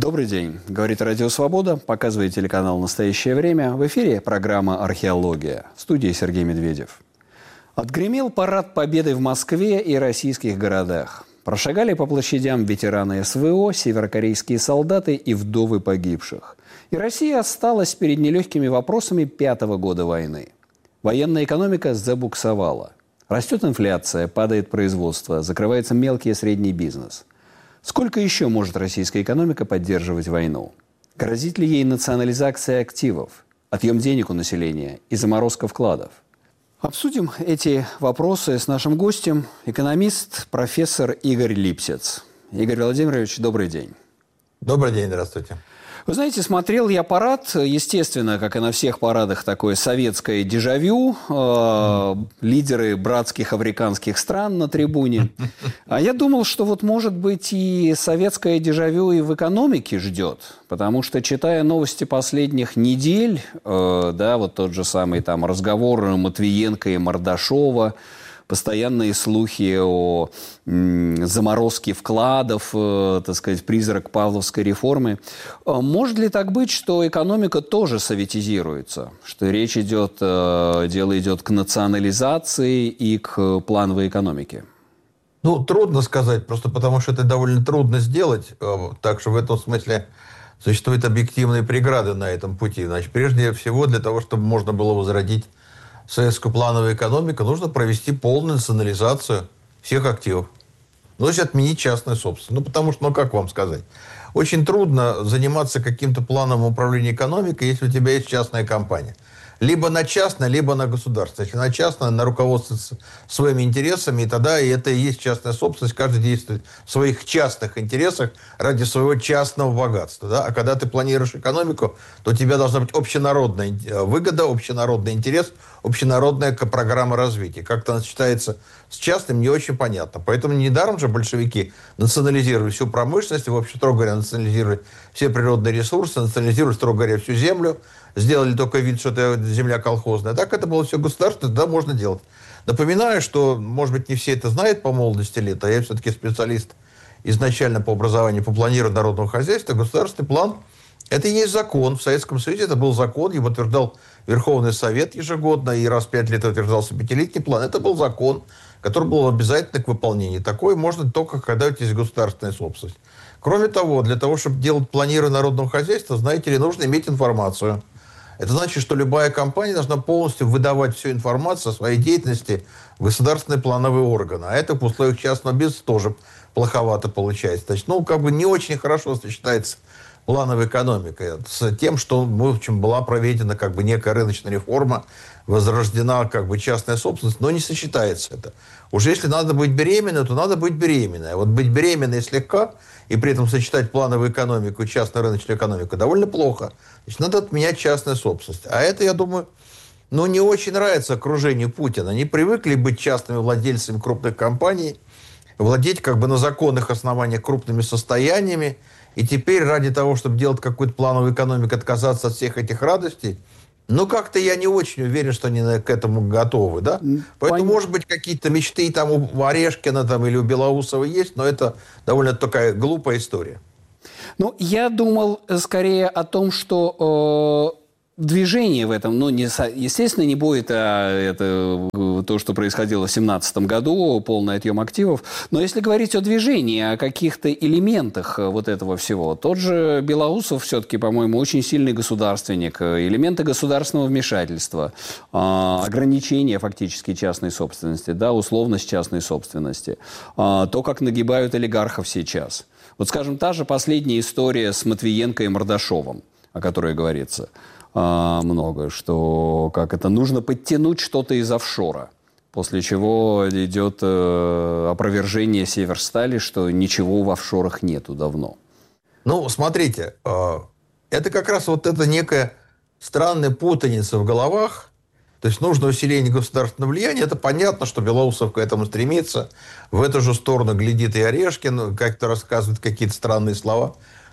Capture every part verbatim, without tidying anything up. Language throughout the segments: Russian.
Добрый день. Говорит Радио Свобода, показывает телеканал «Настоящее время». В эфире программа «Археология». В студии Сергей Медведев. Отгремел парад Победы в Москве и российских городах. Прошагали по площадям ветераны СВО, северокорейские солдаты и вдовы погибших. И Россия осталась перед нелегкими вопросами пятого года войны. Военная экономика забуксовала. Растет инфляция, падает производство, закрывается мелкий и средний бизнес. Сколько еще может российская экономика поддерживать войну? Грозит ли ей национализация активов, отъем денег у населения и заморозка вкладов? Обсудим эти вопросы с нашим гостем, экономист, профессор Игорь Липсец. Игорь Владимирович, добрый день. Добрый день, здравствуйте. Вы знаете, смотрел я парад, естественно, как и на всех парадах, такое советское дежавю, э, лидеры братских африканских стран на трибуне. А я думал, что вот, может быть, и советское дежавю и в экономике ждет, потому что, читая новости последних недель, э, да, вот тот же самый там разговор Матвиенко и Мордашова, постоянные слухи о м, заморозке вкладов, э, так сказать, призрак Павловской реформы. Может ли так быть, что экономика тоже советизируется? Что речь идет, э, дело идет к национализации и к плановой экономике? Ну, трудно сказать, просто потому что это довольно трудно сделать. Так что в этом смысле существуют объективные преграды на этом пути. Значит, прежде всего, для того, чтобы можно было возродить советскую плановую экономику, нужно провести полную национализацию всех активов. Ну, то есть отменить частную собственность. Ну, потому что, ну, как вам сказать, очень трудно заниматься каким-то планом управления экономикой, если у тебя есть частная компания. Либо на частное, либо на государство. Если на частное, на руководство своими интересами, и тогда и это и есть частная собственность. Каждый действует в своих частных интересах ради своего частного богатства. Да? А когда ты планируешь экономику, то у тебя должна быть общенародная выгода, общенародный интерес, общенародная программа развития. Как-то она сочетается с частным, не очень понятно. Поэтому недаром же большевики национализировали всю промышленность, в общем, строго говоря, национализировали все природные ресурсы, национализировали, строго говоря, всю землю, сделали только вид, что это земля колхозная. Так это было все государство, тогда можно делать. Напоминаю, что, может быть, не все это знают по молодости лет, а я все-таки специалист изначально по образованию, по планированию народного хозяйства. Государственный план – это и есть закон. В Советском Союзе это был закон, его утверждал Верховный Совет ежегодно, и раз в пять лет утверждался пятилетний план. Это был закон, который был обязательно к выполнению. Такое можно только, когда у тебя есть государственная собственность. Кроме того, для того, чтобы делать планирование народного хозяйства, знаете ли, нужно иметь информацию. Это значит, что любая компания должна полностью выдавать всю информацию о своей деятельности в государственные плановые органы. А это в условиях частного бизнеса тоже плоховато получается. Значит, ну, как бы не очень хорошо сочетается плановая экономика с тем, что, в общем, была проведена как бы некая рыночная реформа, возрождена как бы частная собственность, но не сочетается это. Уже если надо быть беременной, то надо быть беременной. А вот быть беременной слегка и при этом сочетать плановую экономику и частную рыночную экономику довольно плохо. Значит, надо отменять частную собственность. А это, я думаю, ну, не очень нравится окружению Путина. Они привыкли быть частными владельцами крупных компаний, владеть как бы на законных основаниях крупными состояниями. И теперь ради того, чтобы делать какую-то плановую экономику, отказаться от всех этих радостей, ну, как-то я не очень уверен, что они к этому готовы, да? Понятно. Поэтому, может быть, какие-то мечты там у Орешкина там, или у Белоусова есть, но это довольно такая глупая история. Ну, я думал скорее о том, что э, движение в этом, ну, не, естественно, не будет а, это, то, что происходило в две тысячи семнадцатом году, полный отъем активов. Но если говорить о движении, о каких-то элементах вот этого всего, тот же Белоусов все-таки, по-моему, очень сильный государственник. Элементы государственного вмешательства, э, ограничения фактически частной собственности, да, условность частной собственности, э, то, как нагибают олигархов сейчас. Вот, скажем, та же последняя история с Матвиенко и Мордашовым, о которой говорится э, много, что как это нужно подтянуть что-то из офшора, после чего идет э, опровержение Северстали, что ничего в офшорах нету давно. Ну, смотрите, э, это как раз вот эта некая странная путаница в головах. То есть нужно усиление государственного влияния. Это понятно, что Белоусов к этому стремится. В эту же сторону глядит и Орешкин, как-то рассказывает какие-то странные слова.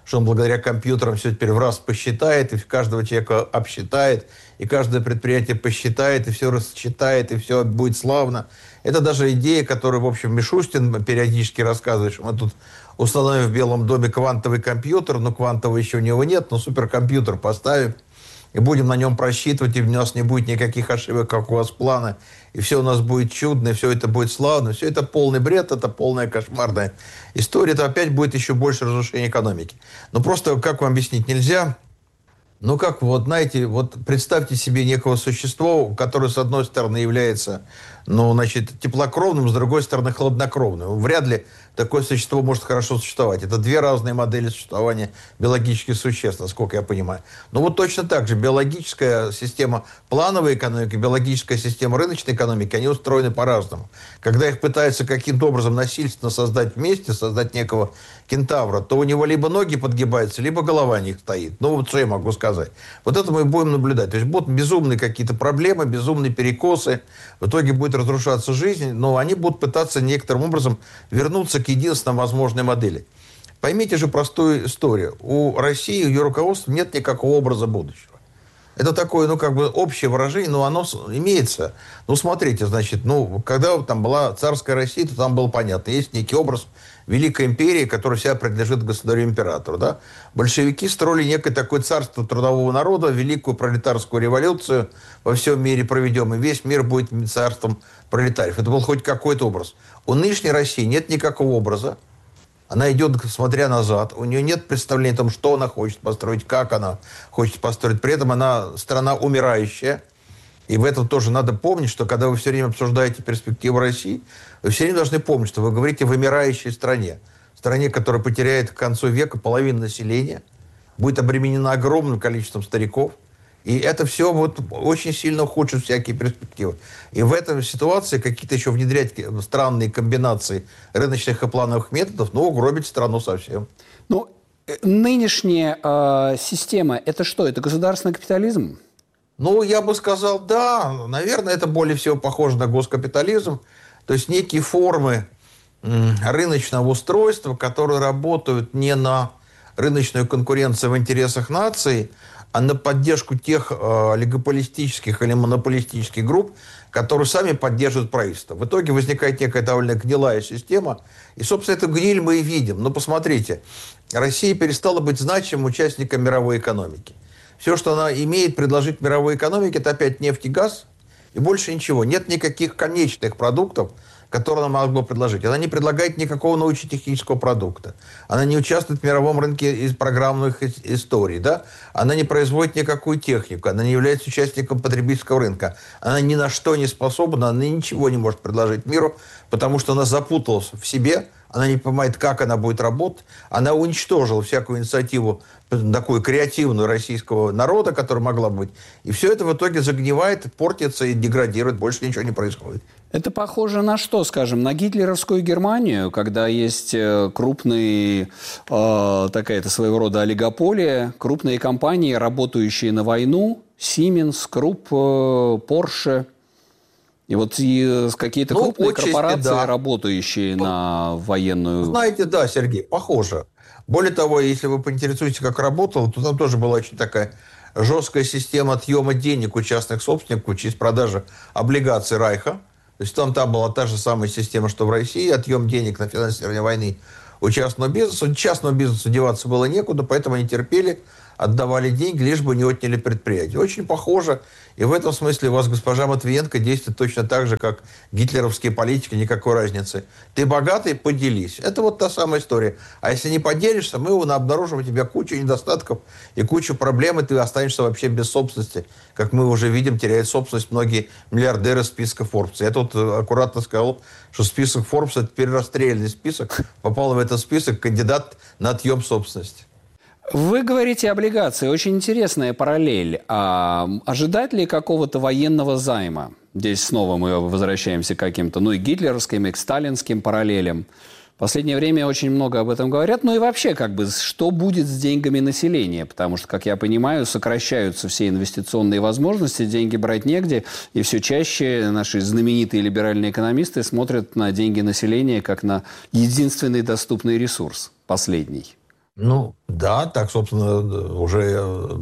что он благодаря компьютерам все теперь в раз посчитает, и каждого человека обсчитает, и каждое предприятие посчитает, и все рассчитает, и все будет славно. Это даже идея, которую, в общем, Мишустин периодически рассказывает, что мы тут установим в Белом доме квантовый компьютер, но квантового еще у него нет, но суперкомпьютер поставим, и будем на нем просчитывать, и у нас не будет никаких ошибок, как у вас планы, и все у нас будет чудно, и все это будет славно. Все это полный бред, это полная кошмарная история. Это опять будет еще больше разрушения экономики. Но просто, как вам объяснить, нельзя... Ну, как, вот, знаете, вот представьте себе некого существа, которое, с одной стороны, является, ну, значит, теплокровным, с другой стороны, хладнокровным. Вряд ли такое существо может хорошо существовать. Это две разные модели существования биологических существ, насколько я понимаю. Но вот точно так же биологическая система плановой экономики, биологическая система рыночной экономики, они устроены по-разному. Когда их пытаются каким-то образом насильственно создать вместе, создать некого кентавра, то у него либо ноги подгибаются, либо голова не стоит. Ну, вот что я могу сказать. Вот это мы будем наблюдать. То есть будут безумные какие-то проблемы, безумные перекосы. В итоге будет разрушаться жизнь, но они будут пытаться некоторым образом вернуться к единственной возможной модели. Поймите же простую историю. У России, у ее руководства нет никакого образа будущего. Это такое, ну, как бы общее выражение, но оно имеется. Ну, смотрите, значит, ну, когда там была царская Россия, то там было понятно. Есть некий образ Великой империи, которая вся принадлежит государю-императору, да? Большевики строили некое такое царство трудового народа, великую пролетарскую революцию во всем мире проведем, и весь мир будет царством пролетариев. Это был хоть какой-то образ. У нынешней России нет никакого образа. Она идет, смотря назад. У нее нет представления о том, что она хочет построить, как она хочет построить. При этом она страна умирающая. И в этом тоже надо помнить, что когда вы все время обсуждаете перспективу России, вы все время должны помнить, что вы говорите о вымирающей стране. Стране, которая потеряет к концу века половину населения, будет обременена огромным количеством стариков. И это все вот очень сильно ухудшит всякие перспективы. И в этой ситуации какие-то еще внедрять странные комбинации рыночных и плановых методов, ну, угробить страну совсем. Ну, нынешняя э, система, это что? Это государственный капитализм? Ну, я бы сказал, да. Наверное, это более всего похоже на госкапитализм. То есть некие формы м, рыночного устройства, которые работают не на рыночную конкуренцию в интересах нации, а на поддержку тех э, олигополистических или монополистических групп, которые сами поддерживают правительство. В итоге возникает некая довольно гнилая система. И, собственно, эту гниль мы и видим. Но посмотрите, Россия перестала быть значимым участником мировой экономики. Все, что она имеет предложить мировой экономике, это опять нефть и газ, и больше ничего. Нет никаких конечных продуктов, которые она могла бы предложить. Она не предлагает никакого научно-технического продукта. Она не участвует в мировом рынке из программных историй. Да? Она не производит никакую технику. Она не является участником потребительского рынка. Она ни на что не способна, она ничего не может предложить миру, потому что она запуталась в себе, она не понимает, как она будет работать. Она уничтожила всякую инициативу такую креативную российского народа, которая могла быть. И все это в итоге загнивает, портится и деградирует. Больше ничего не происходит. Это похоже на что, скажем, на гитлеровскую Германию, когда есть крупные, э, такая-то своего рода олигополия, крупные компании, работающие на войну, Siemens, Krupp, Porsche. И вот и какие-то ну, крупные корпорации, да, работающие на военную... Знаете, да, Сергей, похоже. Более того, если вы поинтересуетесь, как работало, то там тоже была очень такая жесткая система отъема денег у частных собственников через продажу облигаций Райха. То есть там, там была та же самая система, что в России, отъем денег на финансирование войны у частного бизнеса. Частному бизнесу деваться было некуда, поэтому они терпели, отдавали деньги, лишь бы не отняли предприятие. Очень похоже. И в этом смысле у вас госпожа Матвиенко действует точно так же, как гитлеровские политики, никакой разницы. Ты богатый, поделись. Это вот та самая история. А если не поделишься, мы обнаружим у тебя кучу недостатков и кучу проблем, и ты останешься вообще без собственности. Как мы уже видим, теряют собственность многие миллиардеры списка Forbes. Я тут аккуратно сказал, что список Forbes – это перерастрельный список. Попал в этот список кандидат на отъем собственности. Вы говорите облигации. Очень интересная параллель. А ожидать ли какого-то военного займа? Здесь снова мы возвращаемся к каким-то, ну, и гитлеровским, и к сталинским параллелям. В последнее время очень много об этом говорят. Ну и вообще, как бы, что будет с деньгами населения? Потому что, как я понимаю, сокращаются все инвестиционные возможности, деньги брать негде. И все чаще наши знаменитые либеральные экономисты смотрят на деньги населения как на единственный доступный ресурс, последний. Ну, да, так, собственно, уже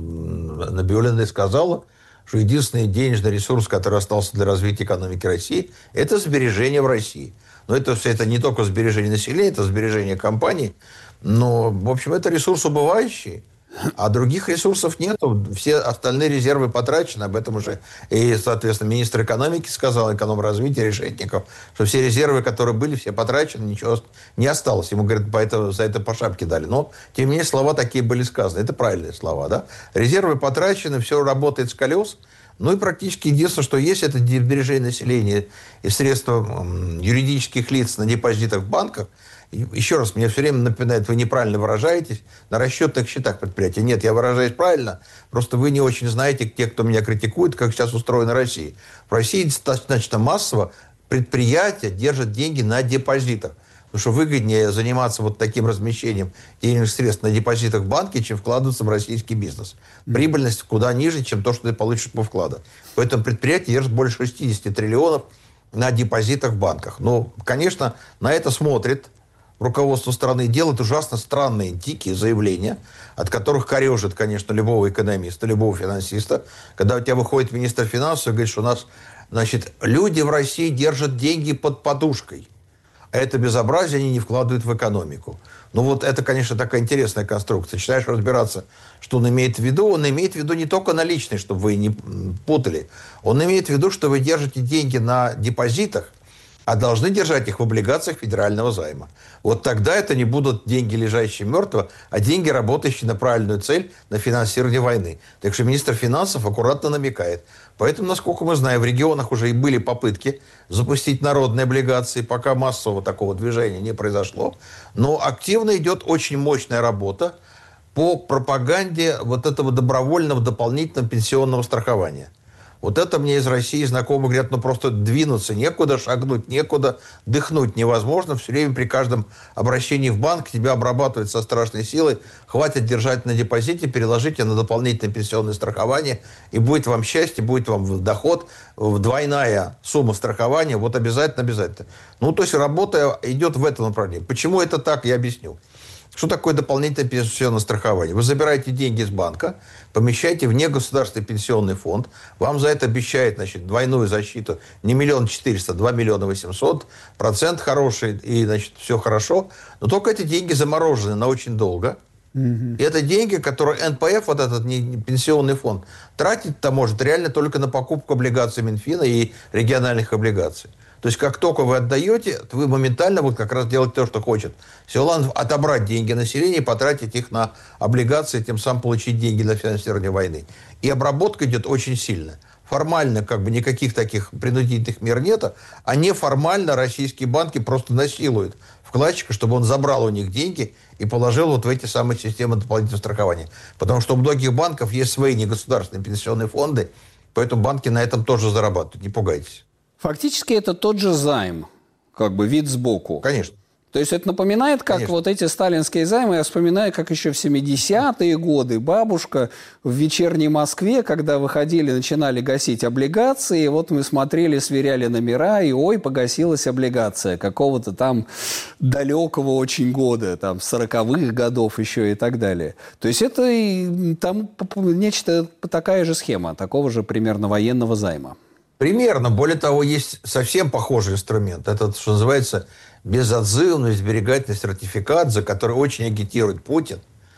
Набиуллина и сказала, что единственный денежный ресурс, который остался для развития экономики России, это сбережения в России. Но это, это не только сбережение населения, это сбережение компаний. Но, в общем, это ресурс убывающий. А других ресурсов нету. Все остальные резервы потрачены. Об этом уже и, соответственно, министр экономики сказал, экономразвития Решетников, что все резервы, которые были, все потрачены, ничего не осталось. Ему, говорят, по это, за это по шапке дали. Но, тем не менее, слова такие были сказаны. Это правильные слова, да? Резервы потрачены, все работает с колес. Ну и практически единственное, что есть, это сбережение населения и средства юридических лиц на депозитах в банках. Еще раз, мне все время напоминает, вы неправильно выражаетесь на расчетных счетах предприятия. Нет, я выражаюсь правильно, просто вы не очень знаете, те, кто меня критикует, как сейчас устроена Россия. В России достаточно массово предприятия держат деньги на депозитах. Потому что выгоднее заниматься вот таким размещением денежных средств на депозитах в банке, чем вкладываться в российский бизнес. Прибыльность куда ниже, чем то, что ты получишь по вкладу. Поэтому предприятия держат больше шестидесяти триллионов на депозитах в банках. Ну, конечно, на это смотрит руководство страны, делает ужасно странные, дикие заявления, от которых корежит, конечно, любого экономиста, любого финансиста. Когда у тебя выходит министр финансов и говорит, что у нас, значит, люди в России держат деньги под подушкой. А это безобразие они не вкладывают в экономику. Ну вот это, конечно, такая интересная конструкция. Начинаешь разбираться, что он имеет в виду. Он имеет в виду не только наличные, чтобы вы не путали. Он имеет в виду, что вы держите деньги на депозитах, а должны держать их в облигациях федерального займа. Вот тогда это не будут деньги, лежащие мертво, а деньги, работающие на правильную цель, на финансирование войны. Так что министр финансов аккуратно намекает. Поэтому, насколько мы знаем, в регионах уже и были попытки запустить народные облигации, пока массового такого движения не произошло. Но активно идет очень мощная работа по пропаганде вот этого добровольного дополнительного пенсионного страхования. Вот это мне из России знакомые говорят, ну просто двинуться некуда, шагнуть некуда, дыхнуть невозможно. Все время при каждом обращении в банк тебя обрабатывают со страшной силой. Хватит держать на депозите, переложите на дополнительное пенсионное страхование, и будет вам счастье, будет вам доход, двойная сумма страхования, вот обязательно, обязательно. Ну, то есть работа идет в этом направлении. Почему это так, я объясню. Что такое дополнительное пенсионное страхование? Вы забираете деньги из банка, помещаете в негосударственный пенсионный фонд, вам за это обещают, значит, двойную защиту, не миллион четыреста, два миллиона восемьсот, процент хороший, и, значит, все хорошо. Но только эти деньги заморожены на очень долго. Mm-hmm. И это деньги, которые эн пэ эф, вот этот пенсионный фонд, тратить-то может реально только на покупку облигаций Минфина и региональных облигаций. То есть, как только вы отдаете, вы моментально вот как раз делаете то, что хочет Силуанов, отобрать деньги населения и потратить их на облигации, тем самым получить деньги для финансирования войны. И обработка идет очень сильно. Формально как бы никаких таких принудительных мер нет, а неформально российские банки просто насилуют вкладчика, чтобы он забрал у них деньги и положил вот в эти самые системы дополнительного страхования. Потому что у многих банков есть свои негосударственные пенсионные фонды, поэтому банки на этом тоже зарабатывают, не пугайтесь. Фактически это тот же займ, как бы вид сбоку. Конечно. То есть это напоминает, как Конечно. Вот эти сталинские займы. Я вспоминаю, как еще в семидесятые годы бабушка в вечерней Москве, когда выходили, начинали гасить облигации, вот мы смотрели, сверяли номера, и ой, погасилась облигация какого-то там далекого очень года, там сороковых годов еще и так далее. То есть это там нечто, такая же схема, такого же примерно военного займа. Примерно. Более того, есть совсем похожий инструмент. Это, что называется, безотзывный сберегательный сертификат, за который очень агитирует Путин.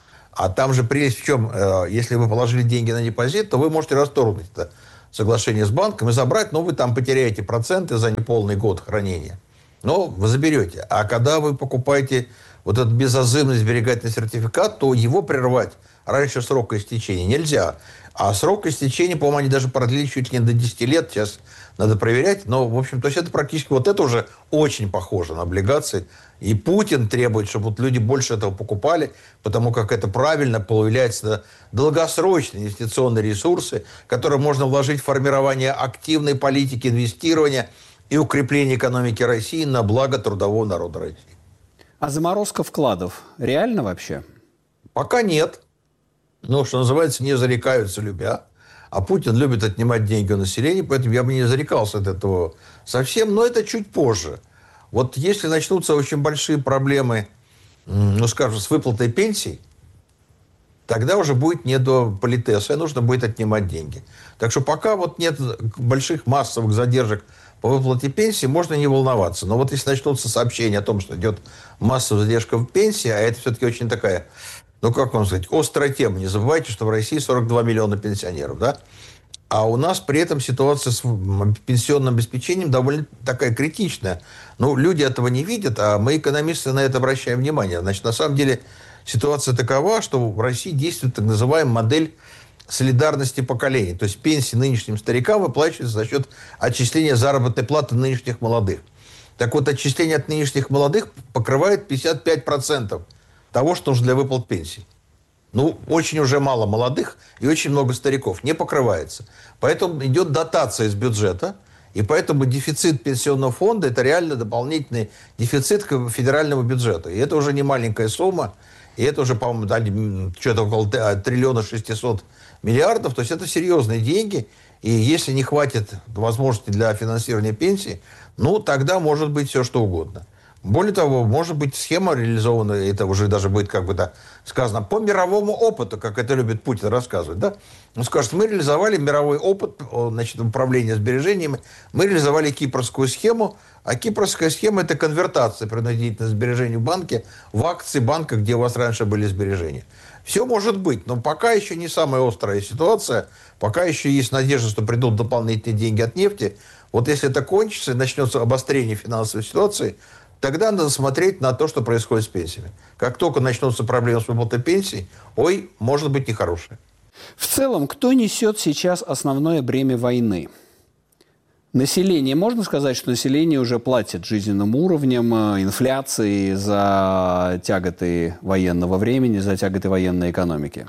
А там же прелесть в чем? Если вы положили деньги на депозит, то вы можете расторгнуть это соглашение с банком и забрать, но вы там потеряете проценты за неполный год хранения. Но вы заберете. А когда вы покупаете вот этот безотзывный сберегательный сертификат, то его прервать раньше срока истечения нельзя. А срок истечения, по-моему, они даже продлили чуть ли не до десяти лет. Сейчас надо проверять. Но, в общем, то есть это практически вот это уже очень похоже на облигации. И Путин требует, чтобы вот люди больше этого покупали, потому как это правильно появляются долгосрочные инвестиционные ресурсы, которые можно вложить в формирование активной политики инвестирования и укрепление экономики России на благо трудового народа России. А заморозка вкладов реально вообще? Пока нет. Ну, что называется, не зарекаются любя. А Путин любит отнимать деньги у населения, поэтому я бы не зарекался от этого совсем. Но это чуть позже. Вот если начнутся очень большие проблемы ну, скажем, с выплатой пенсий, тогда уже будет не до политеса, и нужно будет отнимать деньги. Так что пока вот нет больших массовых задержек по выплате пенсии, можно не волноваться. Но вот если начнутся сообщения о том, что идет массовая задержка в пенсии, а это все-таки очень такая, ну, как вам сказать, острая тема. Не забывайте, что в России сорок два миллиона пенсионеров, да? А у нас при этом ситуация с пенсионным обеспечением довольно такая критичная. Ну, люди этого не видят, а мы, экономисты, на это обращаем внимание. Значит, на самом деле ситуация такова, что в России действует так называемая модель солидарности поколений. То есть пенсии нынешним старикам выплачиваются за счет отчисления заработной платы нынешних молодых. Так вот, отчисление от нынешних молодых покрывает пятьдесят пять процентов того, что нужно для выплат пенсий. Ну, очень уже мало молодых и очень много стариков. Не покрывается. Поэтому идет дотация из бюджета. И поэтому дефицит пенсионного фонда – это реально дополнительный дефицит к федеральному бюджету. И это уже не маленькая сумма. И это уже, по-моему, дали что-то около триллиона шестисот миллиардов. То есть это серьезные деньги. И если не хватит возможности для финансирования пенсий, ну, тогда может быть все, что угодно. Более того, может быть, схема реализована, это уже даже будет, как бы да, сказано, по мировому опыту, как это любит Путин рассказывать. Да? Он скажет, мы реализовали мировой опыт, значит, управления сбережениями, мы реализовали кипрскую схему, а кипрская схема – это конвертация принудительных сбережений в банке в акции банка, где у вас раньше были сбережения. Все может быть, но пока еще не самая острая ситуация, пока еще есть надежда, что придут дополнительные деньги от нефти. Вот если это кончится и начнется обострение финансовой ситуации, тогда надо смотреть на то, что происходит с пенсиями. Как только начнутся проблемы с выплатой пенсий, ой, может быть нехорошее. В целом, кто несет сейчас основное бремя войны? Население. Можно сказать, что население уже платит жизненным уровнем, инфляцией за тяготы военного времени, за тяготы военной экономики?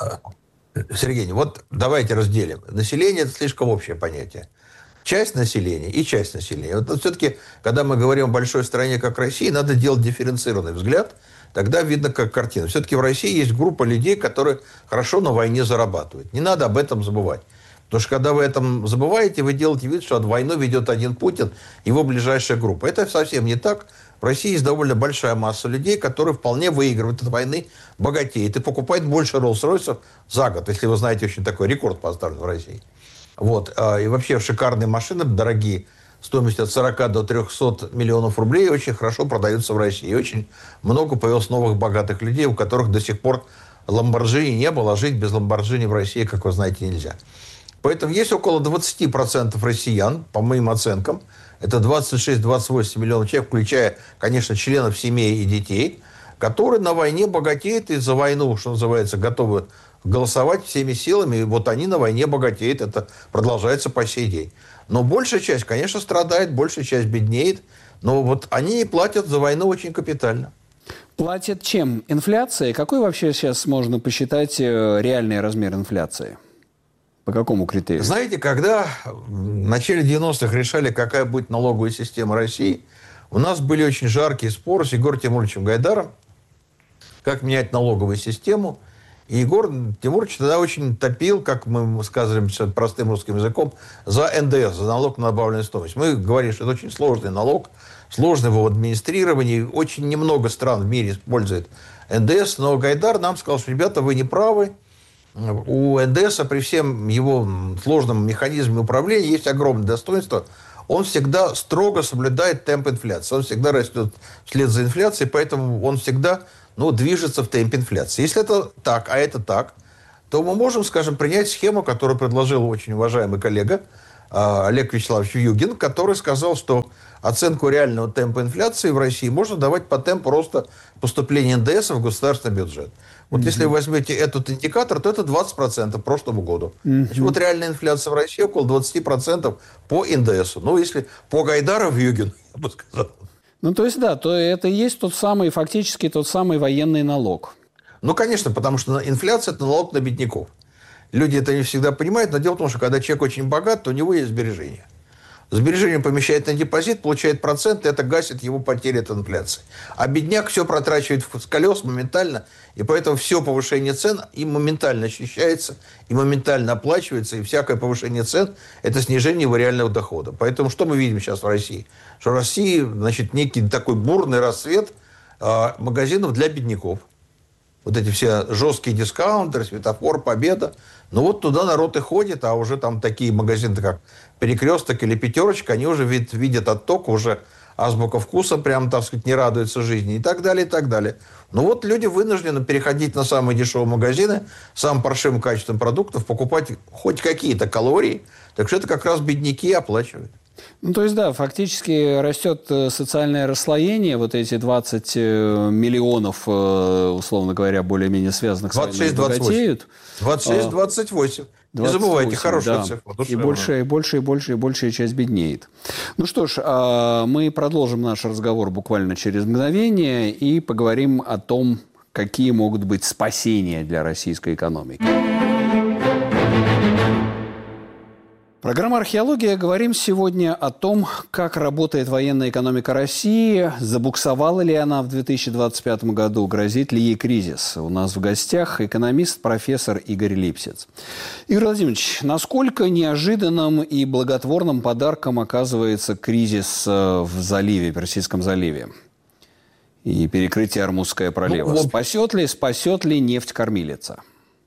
Сергей, вот давайте разделим. Население – это слишком общее понятие. Часть населения и часть населения. Вот все-таки, когда мы говорим о большой стране, как Россия, надо делать дифференцированный взгляд. Тогда видно, как картина. Все-таки в России есть группа людей, которые хорошо на войне зарабатывают. Не надо об этом забывать. Потому что, когда вы этом забываете, вы делаете вид, что от войны ведет один Путин, его ближайшая группа. Это совсем не так. В России есть довольно большая масса людей, которые вполне выигрывают от войны, богатеют и покупают больше Роллс-Ройсов за год. Если вы знаете, очень такой рекорд поставлен в России. Вот. И вообще шикарные машины, дорогие, стоимостью от сорока до трехсот миллионов рублей, очень хорошо продаются в России. И очень много появилось новых богатых людей, у которых до сих пор Ламборджини не было, а жить без Ламборджини в России, как вы знаете, нельзя. Поэтому есть около двадцати процентов россиян, по моим оценкам, это двадцать шесть - двадцать восемь миллионов человек, включая, конечно, членов семей и детей, которые на войне богатеют и за войну, что называется, готовы голосовать всеми силами. И вот они на войне богатеют, это продолжается по сей день. Но большая часть, конечно, страдает, большая часть беднеет, но вот они и платят за войну очень капитально. Платят чем? Инфляцией? Какой вообще сейчас можно посчитать реальный размер инфляции? По какому критерию? Знаете, когда в начале девяностых решали, какая будет налоговая система России, у нас были очень жаркие споры с Егором Тимуровичем Гайдаром, как менять налоговую систему. И Егор Тимурович тогда очень топил, как мы сказали простым русским языком, за эн дэ эс, за налог на добавленную стоимость. Мы говорим, что это очень сложный налог, сложный его администрировании. Очень немного стран в мире использует эн дэ эс, но Гайдар нам сказал, что, ребята, вы не правы. У эн дэ эса при всем его сложном механизме управления есть огромное достоинство. Он всегда строго соблюдает темп инфляции. Он всегда растет вслед за инфляцией, поэтому он всегда ну, движется в темпе инфляции. Если это так, а это так, то мы можем, скажем, принять схему, которую предложил очень уважаемый коллега Олег Вячеславович Вьюгин, который сказал, что оценку реального темпа инфляции в России можно давать по темпу роста поступления эн дэ эса в государственный бюджет. Вот mm-hmm. если вы возьмете этот индикатор, то это двадцать процентов к прошлому году. Mm-hmm. Значит, вот реальная инфляция в России около двадцать процентов по эн дэ эсу. Ну, если по Гайдару Вьюгин, я бы сказал. Ну, то есть, да, то это и есть тот самый, фактически тот самый военный налог. Ну, конечно, потому что инфляция – это налог на бедняков. Люди это не всегда понимают, но дело в том, что когда человек очень богат, то у него есть сбережения. Сбережение помещает на депозит, получает процент, и это гасит его потери от инфляции. А бедняк все протрачивает с колес моментально, и поэтому все повышение цен им моментально ощущается, и моментально оплачивается, и всякое повышение цен – это снижение его реального дохода. Поэтому что мы видим сейчас в России? Что в России, значит, некий такой бурный расцвет а, магазинов для бедняков. Вот эти все жесткие дискаунтеры, Светофор, Победа. Ну вот туда народ и ходит, а уже там такие магазины, как Перекресток или Пятерочка, они уже вид, видят отток, уже азбука вкуса прям, так сказать, не радуется жизни и так далее, и так далее. Ну вот люди вынуждены переходить на самые дешевые магазины, самым паршивым качеством продуктов, покупать хоть какие-то калории. Так что это как раз бедняки оплачивают. Ну, то есть, да, фактически растет социальное расслоение, вот эти двадцать миллионов, условно говоря, более-менее связанных с войной богатеют. двадцать шесть двадцать восемь. Не забывайте, хорошая да. цифра. И больше, и больше, и больше, и большая часть беднеет. Ну что ж, мы продолжим наш разговор буквально через мгновение и поговорим о том, какие могут быть спасения для российской экономики. Программа «Археология». Говорим сегодня о том, как работает военная экономика России, забуксовала ли она в две тысячи двадцать пятом году, грозит ли ей кризис. У нас в гостях экономист, профессор Игорь Липсиц. Игорь Владимирович, насколько неожиданным и благотворным подарком оказывается кризис в заливе, Персидском заливе и перекрытие Ормузская пролива? Ну, вот... Спасет ли, спасет ли нефть-кормилица?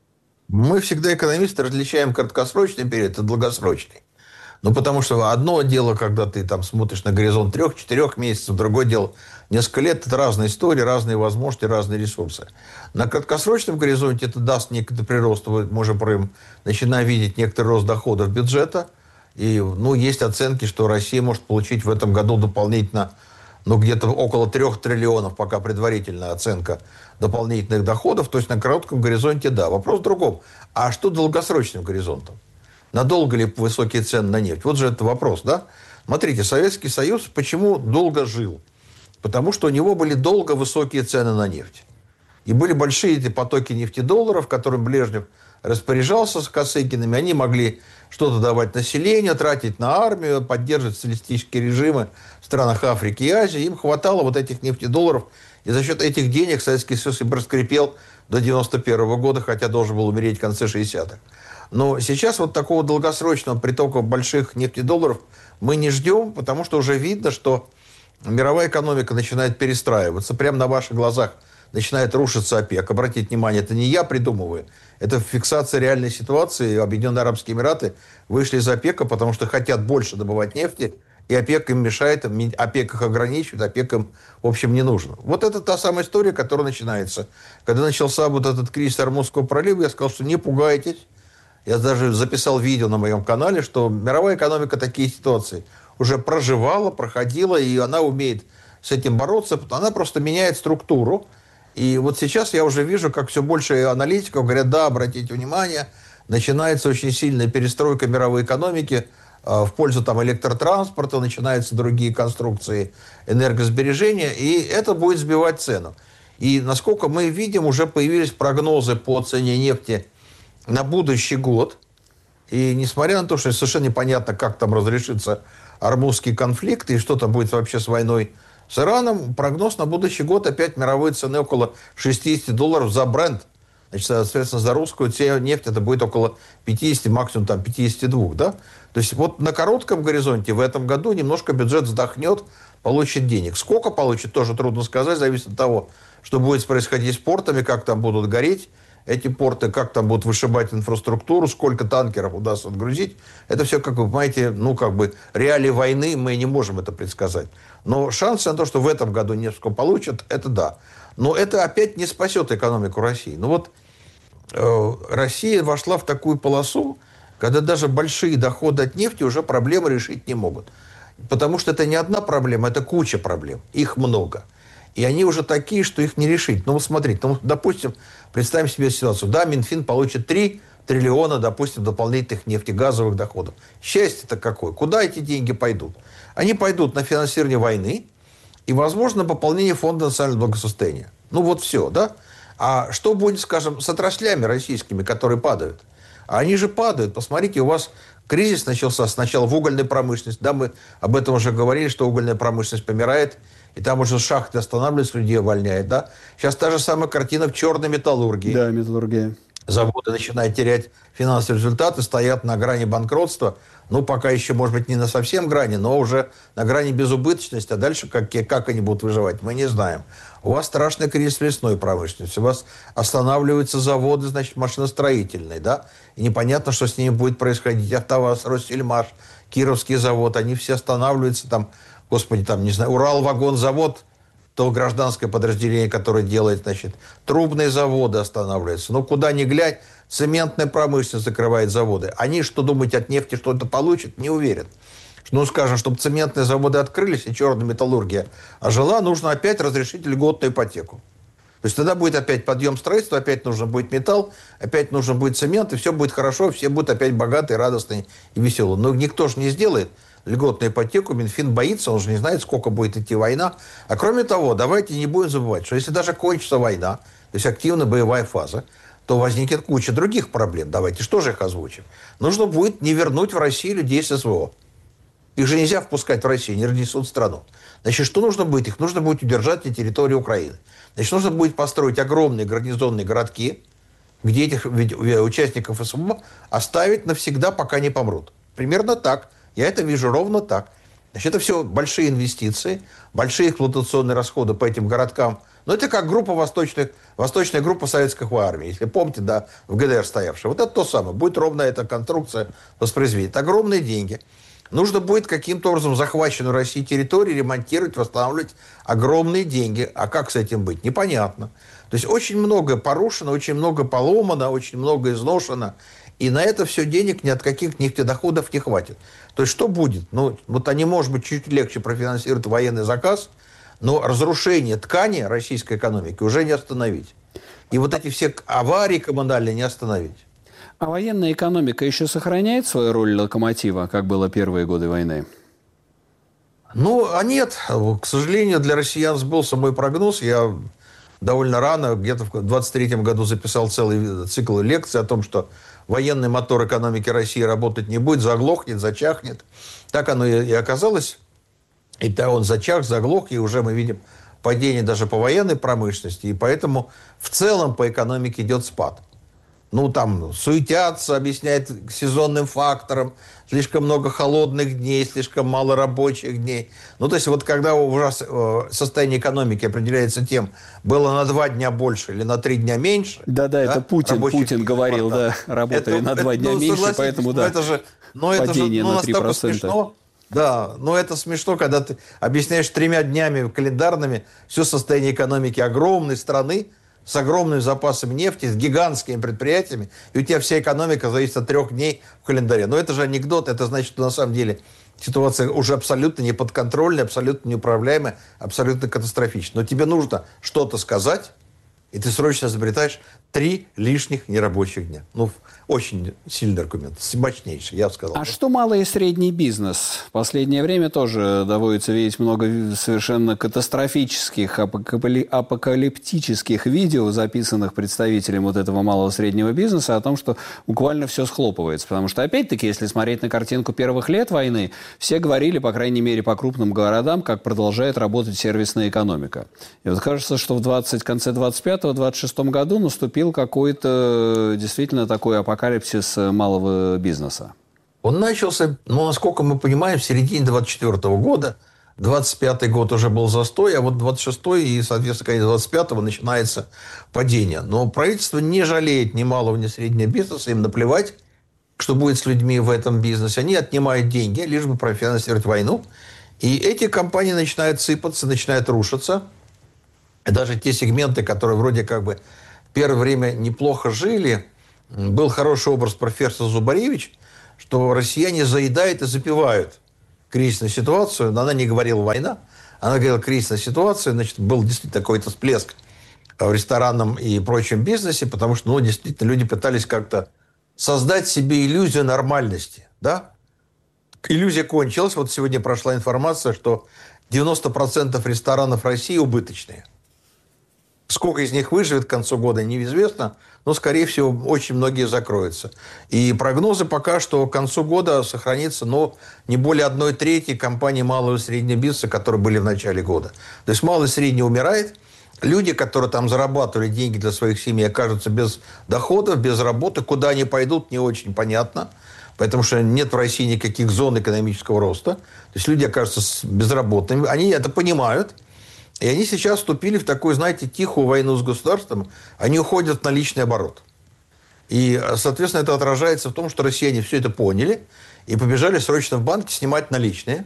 Мы всегда, экономисты, различаем краткосрочный период и долгосрочный. Ну, потому что одно дело, когда ты там смотришь на горизонт трех-четырех месяцев, другое дело несколько лет. Это разные истории, разные возможности, разные ресурсы. На краткосрочном горизонте это даст некоторый прирост. Мы уже начинаем видеть некоторый рост доходов бюджета. И, ну, есть оценки, что Россия может получить в этом году дополнительно, ну, где-то около трех триллионов, пока предварительная оценка дополнительных доходов. То есть на коротком горизонте, да. Вопрос в другом. А что долгосрочным горизонтом? Надолго ли высокие цены на нефть? Вот же это вопрос, да? Смотрите, Советский Союз почему долго жил? Потому что у него были долго высокие цены на нефть. И были большие эти потоки нефтедолларов, которым Брежнев распоряжался с Косыгинами. Они могли что-то давать населению, тратить на армию, поддерживать социалистические режимы в странах Африки и Азии. Им хватало вот этих нефтедолларов. И за счет этих денег Советский Союз и проскрипел до девяносто первого года, хотя должен был умереть в конце шестидесятых. Но сейчас вот такого долгосрочного притока больших нефтедолларов мы не ждем, потому что уже видно, что мировая экономика начинает перестраиваться. Прямо на ваших глазах начинает рушиться ОПЕК. Обратите внимание, это не я придумываю. Это фиксация реальной ситуации. Объединенные Арабские Эмираты вышли из ОПЕКа, потому что хотят больше добывать нефти. И ОПЕК им мешает, ОПЕК их ограничивает, ОПЕК им, в общем, не нужно. Вот это та самая история, которая начинается. Когда начался вот этот кризис Ормузского пролива, я сказал, что не пугайтесь. Я даже записал видео на моем канале, что мировая экономика такие ситуации уже проживала, проходила, и она умеет с этим бороться. Она просто меняет структуру. И вот сейчас я уже вижу, как все больше аналитиков говорят, да, обратите внимание, начинается очень сильная перестройка мировой экономики в пользу там, электротранспорта, начинаются другие конструкции энергосбережения, и это будет сбивать цену. И насколько мы видим, уже появились прогнозы по цене нефти на будущий год. И несмотря на то, что совершенно непонятно, как там разрешится Ормузский конфликт и что там будет вообще с войной с Ираном, прогноз на будущий год опять мировые цены около шестьдесят долларов за Брент. Значит, соответственно, за русскую нефть это будет около пятьдесят, максимум там пятьдесят два, да? То есть вот на коротком горизонте в этом году немножко бюджет вздохнет, получит денег. Сколько получит, тоже трудно сказать, зависит от того, что будет происходить с портами, как там будут гореть эти порты, как там будут вышибать инфраструктуру, сколько танкеров удастся отгрузить. Это все, как вы понимаете, ну, как бы реалии войны, мы не можем это предсказать. Но шансы на то, что в этом году нефть получат, это да. Но это опять не спасет экономику России. Ну вот э, Россия вошла в такую полосу, когда даже большие доходы от нефти уже проблемы решить не могут. Потому что это не одна проблема, это куча проблем. Их много. И они уже такие, что их не решить. Ну, вот смотрите, ну, допустим, представим себе ситуацию. Да, Минфин получит три триллиона, допустим, дополнительных нефтегазовых доходов. Счастье-то какое? Куда эти деньги пойдут? Они пойдут на финансирование войны и, возможно, пополнение фонда национального благосостояния. Ну, вот все, да? А что будет, скажем, с отраслями российскими, которые падают? А они же падают. Посмотрите, у вас кризис начался сначала в угольной промышленности. Да, мы об этом уже говорили, что угольная промышленность помирает. И там уже шахты останавливаются, людей увольняют, да? Сейчас та же самая картина в черной металлургии. Да, металлургия. заводы начинают терять финансовые результаты, стоят на грани банкротства. Ну, пока еще, может быть, не на совсем грани, но уже на грани безубыточности. А дальше как, как они будут выживать, мы не знаем. У вас страшный кризис в лесной промышленности. У вас останавливаются заводы, значит, машиностроительные, да? И непонятно, что с ними будет происходить. АвтоВАЗ, Россельмаш, Кировский завод, они все останавливаются. Там, господи, там, не знаю, Уралвагонзавод, то гражданское подразделение, которое делает, значит, трубные заводы останавливаются. Ну, куда ни глянь, цементная промышленность закрывает заводы. Они, что думать, от нефти что-то получат, не уверен. Ну, скажем, чтобы цементные заводы открылись и черная металлургия ожила, нужно опять разрешить льготную ипотеку. То есть тогда будет опять подъем строительства, опять нужно будет металл, опять нужен будет цемент, и все будет хорошо, все будут опять богатые, радостные и веселые. Но никто же не сделает льготную ипотеку, Минфин боится, он же не знает, сколько будет идти война. А кроме того, давайте не будем забывать, что если даже кончится война, то есть активная боевая фаза, то возникнет куча других проблем. Давайте что же их озвучим? Нужно будет не вернуть в Россию людей с СВО. Их же нельзя впускать в Россию, не разнесут страну. Значит, что нужно будет? Их нужно будет удержать на территории Украины. Значит, нужно будет построить огромные гарнизонные городки, где этих участников СВО оставить навсегда, пока не помрут. Примерно так. Я это вижу ровно так. Значит, это все большие инвестиции, большие эксплуатационные расходы по этим городкам. Но это как группа восточных, восточная группа советской армии. Если помните, да, в ГДР стоявшая. Вот это то самое. Будет ровно эта конструкция воспроизведена. Это огромные деньги. Нужно будет каким-то образом захваченную Россией территорию ремонтировать, восстанавливать огромные деньги. А как с этим быть? Непонятно. То есть очень много порушено, очень много поломано, очень много изношено. И на это все денег ни от каких нефтедоходов не хватит. То есть что будет? Ну, вот они, может быть, чуть легче профинансируют военный заказ, но разрушение ткани российской экономики уже не остановить. И вот эти все аварии коммунальные не остановить. А военная экономика еще сохраняет свою роль локомотива, как было первые годы войны? Ну, а нет. К сожалению, для россиян сбылся мой прогноз. Я довольно рано, где-то в двадцать третьем году записал целый цикл лекций о том, что военный мотор экономики России работать не будет, заглохнет, зачахнет. Так оно и оказалось. И да, он зачах, заглох, и уже мы видим падение даже по военной промышленности. И поэтому в целом по экономике идет спад. Ну, там суетятся, объясняют сезонным фактором, слишком много холодных дней, слишком мало рабочих дней. Ну, то есть вот когда у вас состояние экономики определяется тем, было на два дня больше или на три дня меньше. Да-да, да, это Путин, Путин говорил, да, работали это, на два это, дня ну, меньше, поэтому, да, это же, ну, это падение же, ну, на три процента. Смешно. Да, но это смешно, когда ты объясняешь тремя днями календарными все состояние экономики огромной страны, с огромными запасами нефти, с гигантскими предприятиями, и у тебя вся экономика зависит от трех дней в календаре. Но это же анекдот, это значит, что на самом деле ситуация уже абсолютно неподконтрольная, абсолютно неуправляемая, абсолютно катастрофичная. Но тебе нужно что-то сказать, и ты срочно изобретаешь три лишних нерабочих дня. Ну, очень сильный аргумент, мощнейший, я бы сказал. А что малый и средний бизнес? В последнее время тоже доводится видеть много совершенно катастрофических, апокалиптических видео, записанных представителем вот этого малого и среднего бизнеса, о том, что буквально все схлопывается. Потому что, опять-таки, если смотреть на картинку первых лет войны, все говорили, по крайней мере, по крупным городам, как продолжает работать сервисная экономика. И вот кажется, что в двадцать, конце двадцать пятого — двадцать шестом году наступил какой-то действительно такой апокалипсис малого бизнеса. Он начался, ну, насколько мы понимаем, в середине двадцать четвёртого года. двадцать пятый год уже был застой, а вот двадцать шестой и, соответственно, конец двадцать пятого начинается падение. Но правительство не жалеет ни малого, ни среднего бизнеса, им наплевать, что будет с людьми в этом бизнесе. Они отнимают деньги, лишь бы профинансировать войну. И эти компании начинают сыпаться, начинают рушиться. И даже те сегменты, которые вроде как бы первое время неплохо жили, был хороший образ профессора Зубаревич, что россияне заедают и запивают кризисную ситуацию. Но она не говорила «война», она говорила «кризисная ситуация». Значит, был действительно какой-то всплеск в ресторанном и прочем бизнесе, потому что, ну, действительно, люди пытались как-то создать себе иллюзию нормальности. Да? Иллюзия кончилась. Вот сегодня прошла информация, что девяносто процентов ресторанов России убыточные. Сколько из них выживет к концу года, неизвестно, но, скорее всего, очень многие закроются. И прогнозы пока, что к концу года сохранится, ну, не более одной трети компаний малого и среднего бизнеса, которые были в начале года. То есть малый и средний умирает, люди, которые там зарабатывали деньги для своих семей, окажутся без доходов, без работы. Куда они пойдут, не очень понятно. Потому что нет в России никаких зон экономического роста. То есть люди окажутся безработными. Они это понимают. И они сейчас вступили в такую, знаете, тихую войну с государством. Они уходят в наличный оборот. И, соответственно, это отражается в том, что россияне все это поняли и побежали срочно в банки снимать наличные.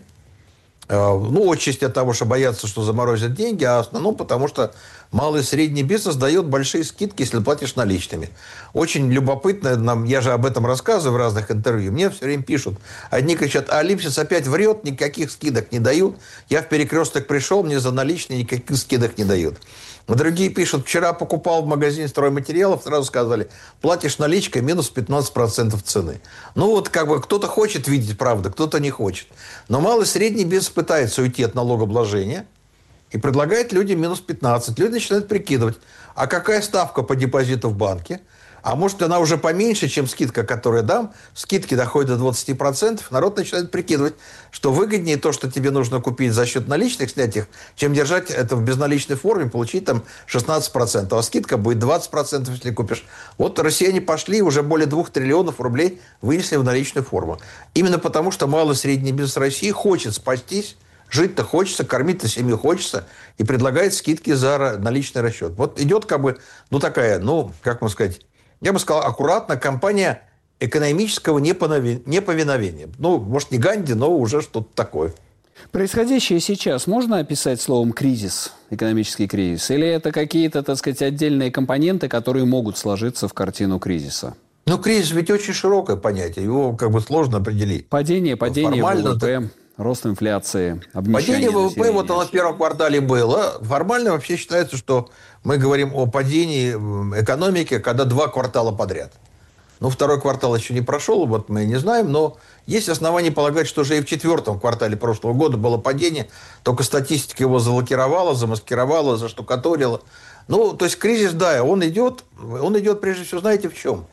Ну, отчасти от того, что боятся, что заморозят деньги, а в основном потому, что малый и средний бизнес дает большие скидки, если платишь наличными. Очень любопытно, нам, я же об этом рассказываю в разных интервью, мне все время пишут. Одни кричат, а Липсис опять врет, никаких скидок не дают. Я в Перекресток пришел, мне за наличные никаких скидок не дают. Другие пишут, вчера покупал в магазине стройматериалов, сразу сказали, платишь наличкой, минус пятнадцать процентов цены. Ну, вот как бы кто-то хочет видеть правду, кто-то не хочет. Но малый и средний бизнес пытается уйти от налогообложения и предлагает людям минус пятнадцать. Люди начинают прикидывать, а какая ставка по депозиту в банке? А может, она уже поменьше, чем скидка, которую дам. Скидки доходят до двадцати процентов. Народ начинает прикидывать, что выгоднее то, что тебе нужно купить за счет наличных, снять их, чем держать это в безналичной форме, получить там шестнадцать процентов. А скидка будет двадцать процентов, если купишь. Вот россияне пошли, уже более двух триллионов рублей вынесли в наличную форму. Именно потому, что малый и средний бизнес России хочет спастись, жить-то хочется, кормить-то семью хочется, и предлагает скидки за наличный расчет. Вот идет как бы, ну такая, ну, как можно сказать, я бы сказал, аккуратно, кампания экономического неповиновения. Ну, может, не Ганди, но уже что-то такое. Происходящее сейчас можно описать словом «кризис», экономический кризис? Или это какие-то, так сказать, отдельные компоненты, которые могут сложиться в картину кризиса? Ну, кризис ведь очень широкое понятие. Его как бы сложно определить. Падение, падение Формально ВВП, рост инфляции, обнищание падение ВВП населения. вот оно в первом квартале было. Формально вообще считается, что мы говорим о падении экономики, когда два квартала подряд. Ну, второй квартал еще не прошел, вот мы не знаем, но есть основания полагать, что уже и в четвертом квартале прошлого года было падение, только статистика его залакировала, замаскировала, заштукатурила. Ну, то есть кризис, да, он идет, он идет прежде всего, знаете, в чем?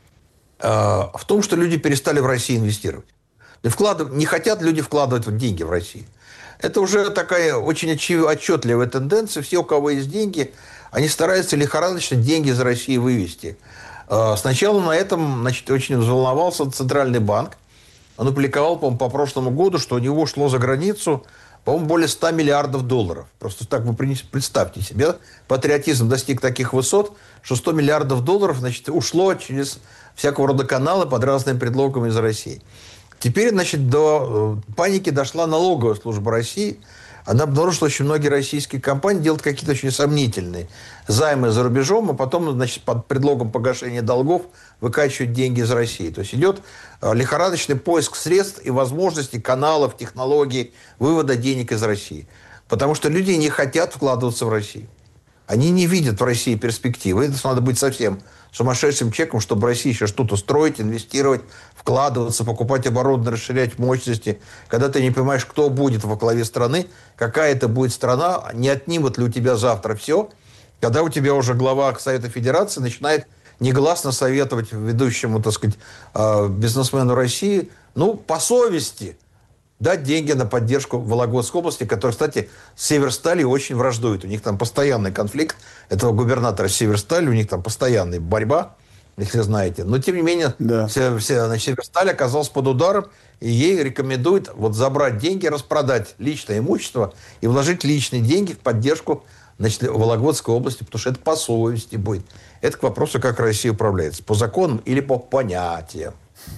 В том, что люди перестали в России инвестировать. Вкладыв... Не хотят люди вкладывать деньги в Россию. Это уже такая очень отчетливая тенденция. Все, у кого есть деньги, они стараются лихорадочно деньги из России вывести. Сначала на этом, значит, очень взволновался Центральный банк. Он опубликовал, по-моему, по прошлому году, что у него шло за границу, по-моему, более ста миллиардов долларов. Просто так вы представьте себе, патриотизм достиг таких высот, что сто миллиардов долларов, значит, ушло через всякого рода каналы под разными предлогами из России. Теперь, значит, до паники дошла налоговая служба России. Она обнаружила, что очень многие российские компании делают какие-то очень сомнительные займы за рубежом, а потом, значит, под предлогом погашения долгов выкачивают деньги из России. То есть идет лихорадочный поиск средств и возможностей, каналов, технологий вывода денег из России. Потому что люди не хотят вкладываться в Россию. Они не видят в России перспективы. Это надо быть совсем сумасшедшим человеком, чтобы в России еще что-то строить, инвестировать, вкладываться, покупать оборудование, расширять мощности. Когда ты не понимаешь, кто будет во главе страны, какая это будет страна, не отнимут ли у тебя завтра все. Когда у тебя уже глава Совета Федерации начинает негласно советовать ведущему, так сказать, бизнесмену России, ну, по совести, дать деньги на поддержку Вологодской области, которая, кстати, с Северстали очень враждует. У них там постоянный конфликт этого губернатора Северстали, у них там постоянная борьба, если знаете. Но, тем не менее, да. все, все, значит, Северсталь оказался под ударом, и ей рекомендуют вот забрать деньги, распродать личное имущество и вложить личные деньги в поддержку, значит, Вологодской области, потому что это по совести будет. Это к вопросу, как Россия управляется. По законам или по понятиям.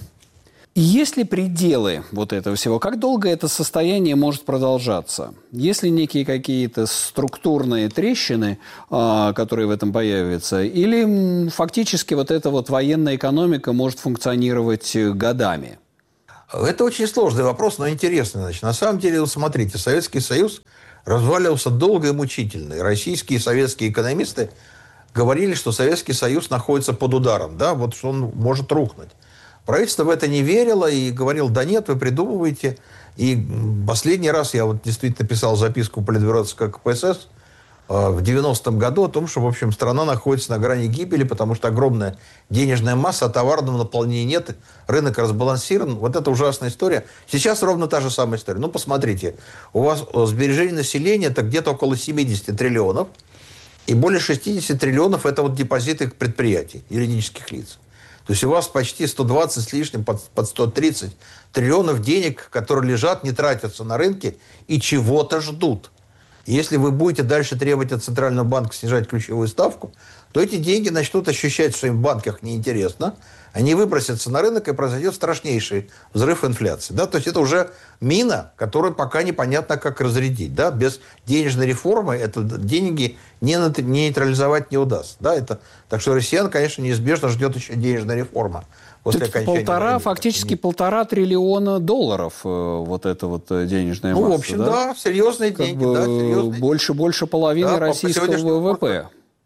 Есть ли пределы вот этого всего? Как долго это состояние может продолжаться? Есть ли некие какие-то структурные трещины, которые в этом появятся? Или фактически вот эта вот военная экономика может функционировать годами? Это очень сложный вопрос, но интересный. Значит, на самом деле, вот смотрите, Советский Союз разваливался долго и мучительно. И российские и советские экономисты говорили, что Советский Союз находится под ударом, да, вот что он может рухнуть. Правительство в это не верило и говорило, да нет, вы придумываете. И последний раз я вот действительно писал записку Политбюро ЦК КПСС в девяностом году о том, что, в общем, страна находится на грани гибели, потому что огромная денежная масса, а товарного наполнения нет, рынок разбалансирован. Вот это ужасная история. Сейчас ровно та же самая история. Ну, посмотрите, у вас сбережение населения это где-то около семьдесят триллионов. И более шестьдесят триллионов – это вот депозиты предприятий, юридических лиц. То есть у вас почти сто двадцать с лишним, под, под сто тридцать триллионов денег, которые лежат, не тратятся на рынке и чего-то ждут. Если вы будете дальше требовать от Центрального банка снижать ключевую ставку, то эти деньги начнут ощущать, что им в банках неинтересно, они выбросятся на рынок, и произойдет страшнейший взрыв инфляции. Да? То есть это уже мина, которую пока непонятно, как разрядить. Да? Без денежной реформы это деньги не нейтрализовать не удастся. Да? Это... Так что россиян, конечно, неизбежно ждет еще денежная реформа. После окончания полтора, войны. фактически полтора триллиона долларов вот это вот денежная масса. Ну, в общем, да, да серьезные как деньги. Бы да, серьезные. Больше, больше половины да, российского ВВП.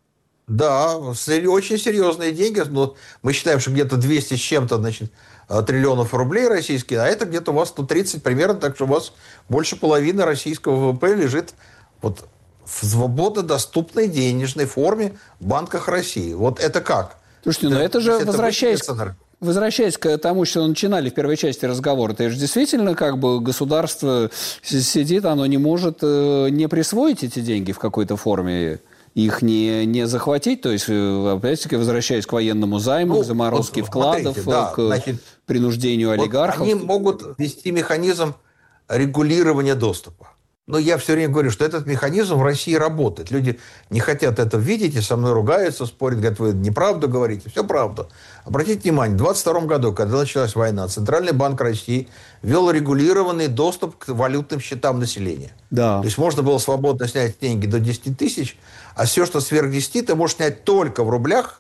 Да, очень серьезные деньги. Но мы считаем, что где-то двести с чем-то, значит, триллионов рублей российские, а это где-то у вас сто тридцать примерно, так что у вас больше половины российского ВВП лежит вот в свободно доступной денежной форме в банках России. Вот это как? Слушайте, но это же, возвращаясь, возвращаясь к тому, что начинали в первой части разговора, это же действительно как бы государство сидит, оно не может не присвоить эти деньги в какой-то форме, их не, не захватить, то есть, опять-таки, возвращаясь к военному займу, ну, к заморозке вот, вкладов, смотрите, да, к значит, принуждению вот олигархов. Они могут ввести механизм регулирования доступа. Но я все время говорю, что этот механизм в России работает. Люди не хотят это видеть и со мной ругаются, спорят, говорят, вы неправду говорите. Все правда. Обратите внимание, в двадцать втором году, когда началась война, Центральный банк России ввел регулированный доступ к валютным счетам населения. Да. То есть можно было свободно снять деньги до десяти тысяч, а все, что сверх десяти, ты можешь снять только в рублях,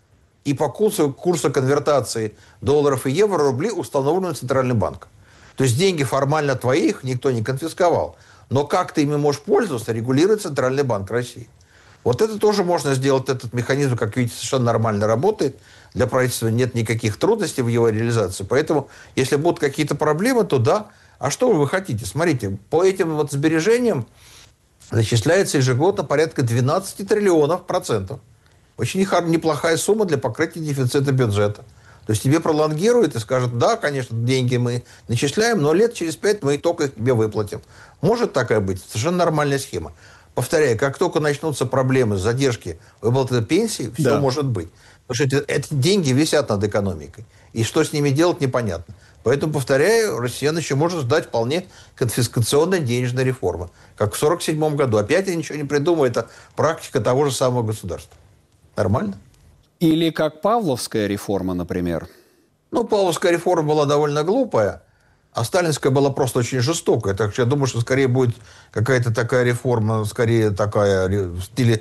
и по курсу, курсу конвертации долларов и евро рубли установлены Центральным банком. То есть деньги формально твои, их никто не конфисковал. Но как ты ими можешь пользоваться, регулирует Центральный банк России. Вот это тоже можно сделать, этот механизм, как видите, совершенно нормально работает. Для правительства нет никаких трудностей в его реализации. Поэтому, если будут какие-то проблемы, то да. А что вы хотите? Смотрите, по этим вот сбережениям начисляется ежегодно порядка двенадцать триллионов процентов. Очень неплохая сумма для покрытия дефицита бюджета. То есть тебе пролонгируют и скажут, да, конечно, деньги мы начисляем, но лет через пять мы только их тебе выплатим. Может такая быть? Совершенно нормальная схема. Повторяю, как только начнутся проблемы, задержки выплаты пенсии, все да. может быть. Потому что эти, эти деньги висят над экономикой. И что с ними делать, непонятно. Поэтому, повторяю, россиян еще может ждать вполне конфискационная денежная реформа. Как в сорок седьмом году. Опять я ничего не придумаю. Это практика того же самого государства. Нормально? Или как Павловская реформа, например. Ну, Павловская реформа была довольно глупая, а сталинская была просто очень жестокая. Так что я думаю, что скорее будет какая-то такая реформа, скорее такая в стиле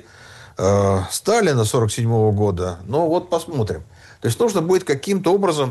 э, Сталина сорок седьмого года. Но вот посмотрим. То есть нужно будет каким-то образом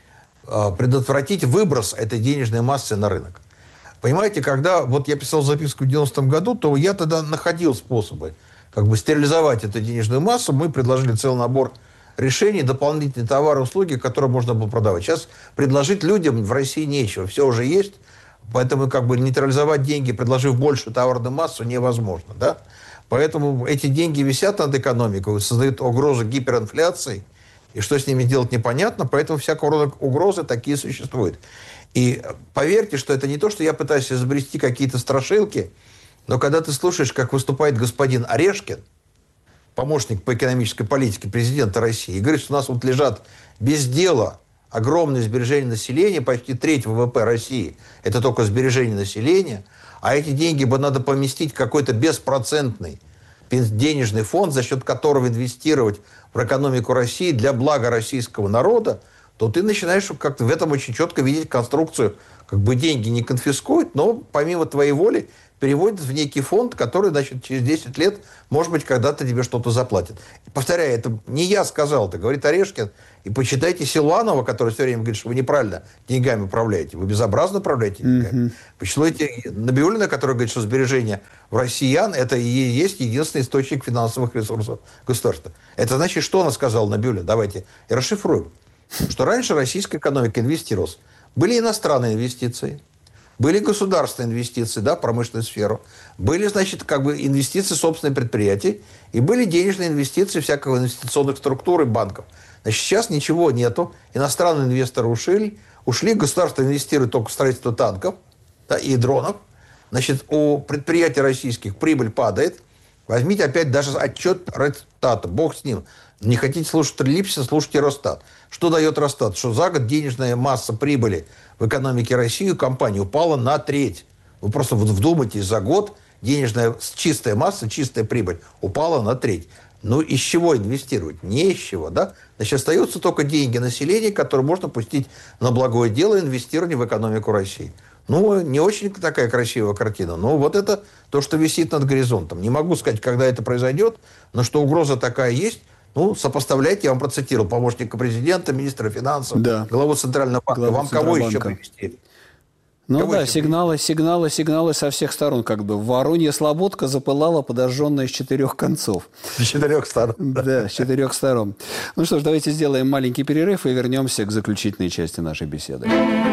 э, предотвратить выброс этой денежной массы на рынок. Понимаете, когда вот я писал записку в девяностом году, то я тогда находил способы как бы стерилизовать эту денежную массу. Мы предложили целый набор решений, дополнительные товары, услуги, которые можно было продавать. Сейчас предложить людям в России нечего. Все уже есть. Поэтому как бы нейтрализовать деньги, предложив большую товарную массу, невозможно. Да? Поэтому эти деньги висят над экономикой, создают угрозу гиперинфляции. И что с ними делать, непонятно. Поэтому всякого рода угрозы такие существуют. И поверьте, что это не то, что я пытаюсь изобрести какие-то страшилки. Но когда ты слушаешь, как выступает господин Орешкин, помощник по экономической политике президента России, и говорит, что у нас вот лежат без дела огромные сбережения населения, почти треть ВВП России, это только сбережения населения, а эти деньги бы надо поместить в какой-то беспроцентный денежный фонд, за счет которого инвестировать в экономику России для блага российского народа, то ты начинаешь как-то в этом очень четко видеть конструкцию, как бы деньги не конфискуют, но помимо твоей воли переводят в некий фонд, который, значит, через десять лет, может быть, когда-то тебе что-то заплатит. Повторяю, это не я сказал, это говорит Орешкин. И почитайте Силуанова, который все время говорит, что вы неправильно деньгами управляете. Вы безобразно управляете деньгами. Mm-hmm. Почитайте Набиуллина, который говорит, что сбережения в россиян – это и есть единственный источник финансовых ресурсов государства. Это значит, что она сказала, Набиуллина? Давайте и расшифруем. Что раньше российская экономика инвестировалась. Были иностранные инвестиции. Были государственные инвестиции, да, в промышленную сферу. Были, значит, как бы инвестиции в собственные предприятия. И были денежные инвестиции всякого инвестиционных структур и банков. Значит, сейчас ничего нету. Иностранные инвесторы ушли. Ушли, государство инвестирует только в строительство танков, да, и дронов. Значит, у предприятий российских прибыль падает. Возьмите опять даже отчет Росстата. Бог с ним. Не хотите слушать Липсина, слушайте Росстат. Что дает Росстат? Что за год денежная масса прибыли в экономике России у компании упала на треть. Вы просто вдумайтесь, за год денежная чистая масса, чистая прибыль упала на треть. Ну, из чего инвестировать? Не из чего, да? Значит, остаются только деньги населения, которые можно пустить на благое дело инвестирования в экономику России. Ну, не очень такая красивая картина, но вот это то, что висит над горизонтом. Не могу сказать, когда это произойдет, но что угроза такая есть, ну, сопоставляйте, я вам процитировал помощника президента, министра финансов, да. главу Центрального банка. Главу вам кого еще привести? Ну Кого да, сигналы, сигналы, сигналы со всех сторон. Как бы Воронья слободка запылала, подожженная с четырех концов. С четырех сторон. Да, с четырех сторон. Ну что ж, давайте сделаем маленький перерыв и вернемся к заключительной части нашей беседы.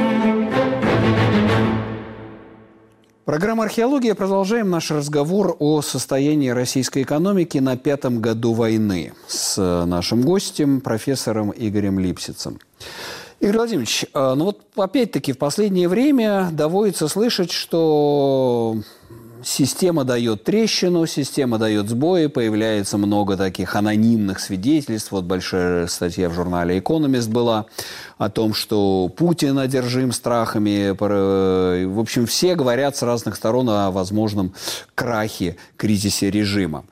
Программа «Археология». Продолжаем наш разговор о состоянии российской экономики на пятом году войны с нашим гостем, профессором Игорем Липсицем. Игорь Владимирович, ну вот опять-таки в последнее время доводится слышать, что система дает трещину, система дает сбои, появляется много таких анонимных свидетельств. Вот большая статья в журнале «Экономист» была о том, что Путин одержим страхами. В общем, все говорят с разных сторон о возможном крахе, кризисе режима.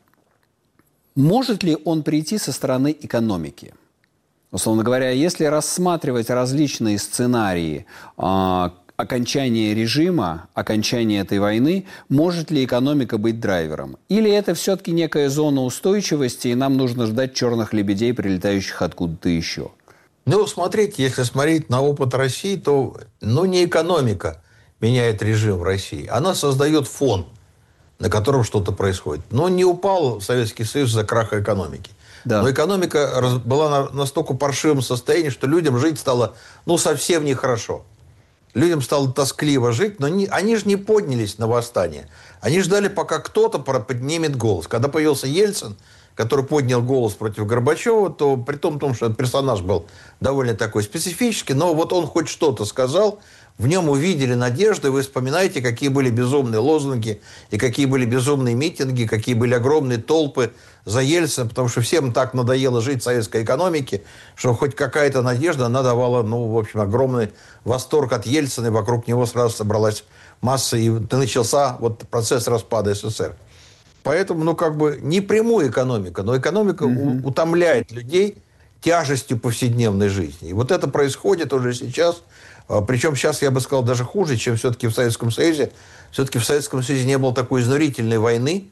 Может ли он прийти со стороны экономики? Условно говоря, если рассматривать различные сценарии э, окончания режима, окончания этой войны, может ли экономика быть драйвером? Или это все-таки некая зона устойчивости, и нам нужно ждать черных лебедей, прилетающих откуда-то еще? Ну, смотрите, если смотреть на опыт России, то ну, не экономика меняет режим в России. Она создает фон, на котором что-то происходит. Но не упал Советский Союз за краха экономики. Да. Но экономика была на настолько паршивом состоянии, что людям жить стало ну, совсем нехорошо. Людям стало тоскливо жить, но не, они же не поднялись на восстание. Они ждали, пока кто-то поднимет голос. Когда появился Ельцин, который поднял голос против Горбачева, то при том, том, что этот персонаж был довольно такой специфический, но вот он хоть что-то сказал, в нем увидели надежды. Вы вспоминаете, какие были безумные лозунги, и какие были безумные митинги, какие были огромные толпы за Ельцина, потому что всем так надоело жить в советской экономике, что хоть какая-то надежда, она давала, ну, в общем, огромный восторг от Ельцина, и вокруг него сразу собралась масса, и начался вот процесс распада СССР. Поэтому, ну, как бы, не прямую экономика, но экономика mm-hmm. утомляет людей тяжестью повседневной жизни. И вот это происходит уже сейчас. Причем сейчас, я бы сказал, даже хуже, чем все-таки в Советском Союзе. Все-таки в Советском Союзе не было такой изнурительной войны,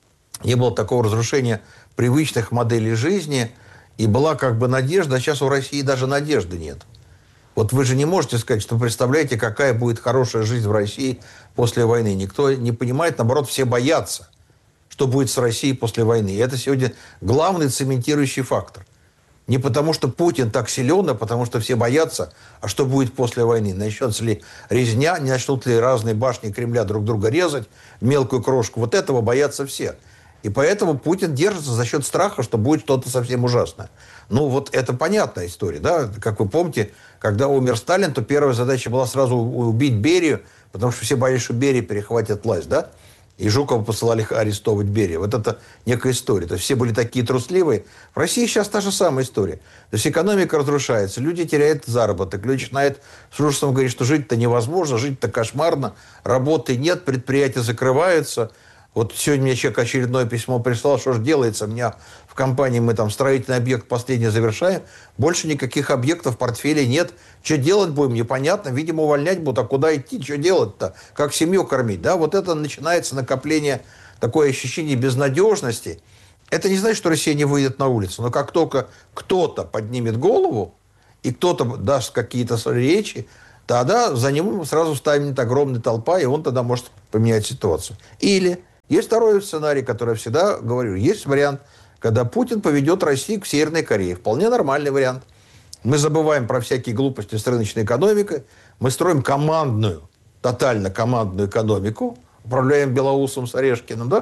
не было такого разрушения привычных моделей жизни, и была как бы надежда, а сейчас у России даже надежды нет. Вот вы же не можете сказать, что представляете, какая будет хорошая жизнь в России после войны. Никто не понимает, наоборот, все боятся, что будет с Россией после войны. И это сегодня главный цементирующий фактор. Не потому, что Путин так силен, а потому, что все боятся, а что будет после войны. Начнется ли резня, не начнут ли разные башни Кремля друг друга резать, мелкую крошку. Вот этого боятся все. И поэтому Путин держится за счет страха, что будет что-то совсем ужасное. Ну, вот это понятная история, да. Как вы помните, когда умер Сталин, то первая задача была сразу убить Берию, потому что все боялись, что Берия перехватит власть, да. И Жукова посылали арестовывать Берию. Вот это некая история. То есть все были такие трусливые. В России сейчас та же самая история. То есть экономика разрушается, люди теряют заработок, люди начинают с ужасом говорить, что жить-то невозможно, жить-то кошмарно, работы нет, предприятия закрываются. Вот сегодня мне человек очередное письмо прислал, что же делается. У меня в компании мы там строительный объект последний завершаем. Больше никаких объектов в портфеле нет. Что делать будем, непонятно. Видимо, увольнять будут. А куда идти, что делать-то? Как семью кормить? Да, вот это начинается накопление, такое ощущение безнадежности. Это не значит, что Россия не выйдет на улицу. Но как только кто-то поднимет голову, и кто-то даст какие-то речи, тогда за ним сразу станет огромная толпа, и он тогда может поменять ситуацию. Или есть второй сценарий, который я всегда говорю. Есть вариант, когда Путин поведет Россию к Северной Корее. Вполне нормальный вариант. Мы забываем про всякие глупости с рыночной экономикой. Мы строим командную, тотально командную экономику. Управляем Белоусом с Орешкиным, да?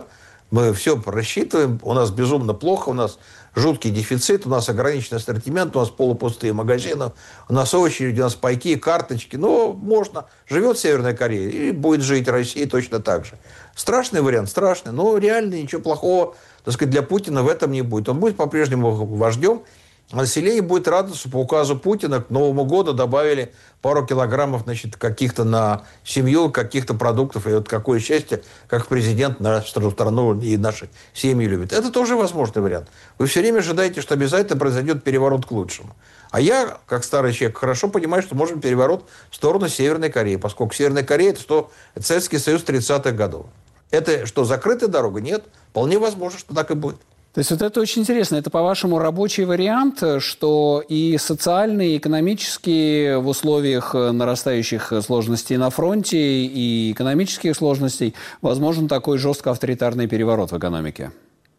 Мы все рассчитываем, у нас безумно плохо, у нас жуткий дефицит, у нас ограниченный ассортимент, у нас полупустые магазины, у нас очереди, у нас пайки, карточки. Ну, можно. Живет Северная Корея, и будет жить Россия точно так же. Страшный вариант, страшный, но реально ничего плохого, так сказать, для Путина в этом не будет. Он будет по-прежнему вождем, а население будет радоваться. По указу Путина к Новому году добавили пару килограммов, значит, каких-то на семью, каких-то продуктов. И вот какое счастье, как президент нашу страну и наши семьи любит. Это тоже возможный вариант. Вы все время ожидаете, что обязательно произойдет переворот к лучшему. А я, как старый человек, хорошо понимаю, что можем переворот в сторону Северной Кореи, поскольку Северная Корея – это что? Это Советский Союз тридцатых годов. Это что, закрытая дорога? Нет. Вполне возможно, что так и будет. То есть вот это очень интересно. Это, по-вашему, рабочий вариант, что и социальные, и экономические в условиях нарастающих сложностей на фронте и экономических сложностей возможен такой жестко авторитарный переворот в экономике?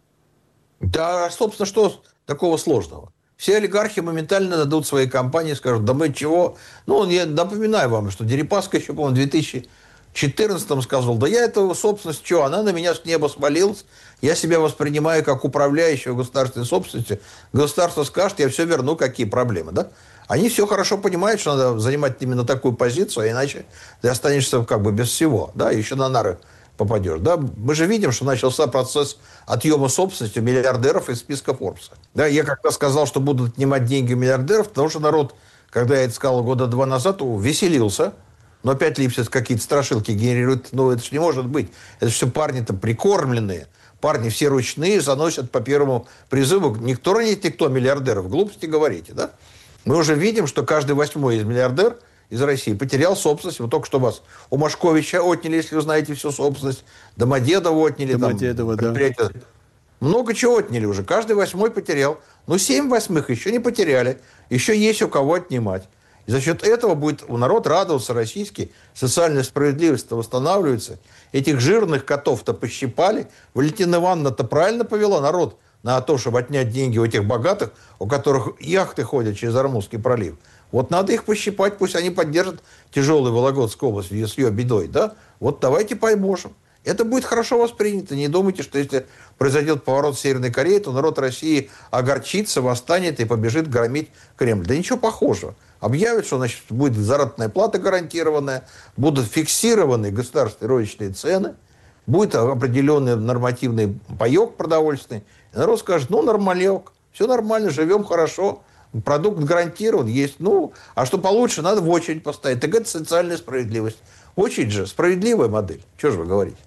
Да, собственно, что такого сложного? Все олигархи моментально дадут свои компании, скажут, да мы чего? Ну, я напоминаю вам, что Дерипаска еще, по-моему, в две тысячи четырнадцатом сказал, да я эту собственность, что, она на меня с неба свалилась, я себя воспринимаю как управляющего государственной собственностью, государство скажет, я все верну, какие проблемы, да? Они все хорошо понимают, что надо занимать именно такую позицию, а иначе ты останешься как бы без всего, да, еще на нары попадешь, да? Мы же видим, что начался процесс отъема собственности миллиардеров из списка Форбса. Да, я как-то сказал, что будут отнимать деньги у миллиардеров, потому что народ, когда я это сказал года два назад, веселился. Но опять Липсис какие-то страшилки генерирует. Ну, это же не может быть. Это же все парни-то прикормленные. Парни все ручные, заносят по первому призыву. Никто нет, никто миллиардеров. Глупости говорите, да? Мы уже видим, что каждый восьмой из миллиардер из России потерял собственность. Вот только что вас у Машковича отняли, если вы знаете всю собственность. Домодедово отняли. Домодедово, там, да. Много чего отняли уже. Каждый восьмой потерял. Но семь восьмых еще не потеряли. Еще есть у кого отнимать. И за счет этого будет у народ радоваться российский, социальная справедливость восстанавливается. Этих жирных котов-то пощипали. Валентина Ивановна-то правильно повела народ на то, чтобы отнять деньги у этих богатых, у которых яхты ходят через Армузский пролив. Вот надо их пощипать, пусть они поддержат тяжелую Вологодскую область с ее бедой. Да? Вот давайте поможем. Это будет хорошо воспринято. Не думайте, что если произойдет поворот в Северной Корее, то народ России огорчится, восстанет и побежит громить Кремль. Да ничего похожего. Объявят, что, значит, будет заработная плата гарантированная, будут фиксированы государственные розничные цены, будет определенный нормативный паек продовольственный. И народ скажет, ну, нормалек, все нормально, живем хорошо, продукт гарантирован, есть. Ну, а что получше, надо в очередь поставить. Так это социальная справедливость. Очередь же справедливая модель. Чего же вы говорите?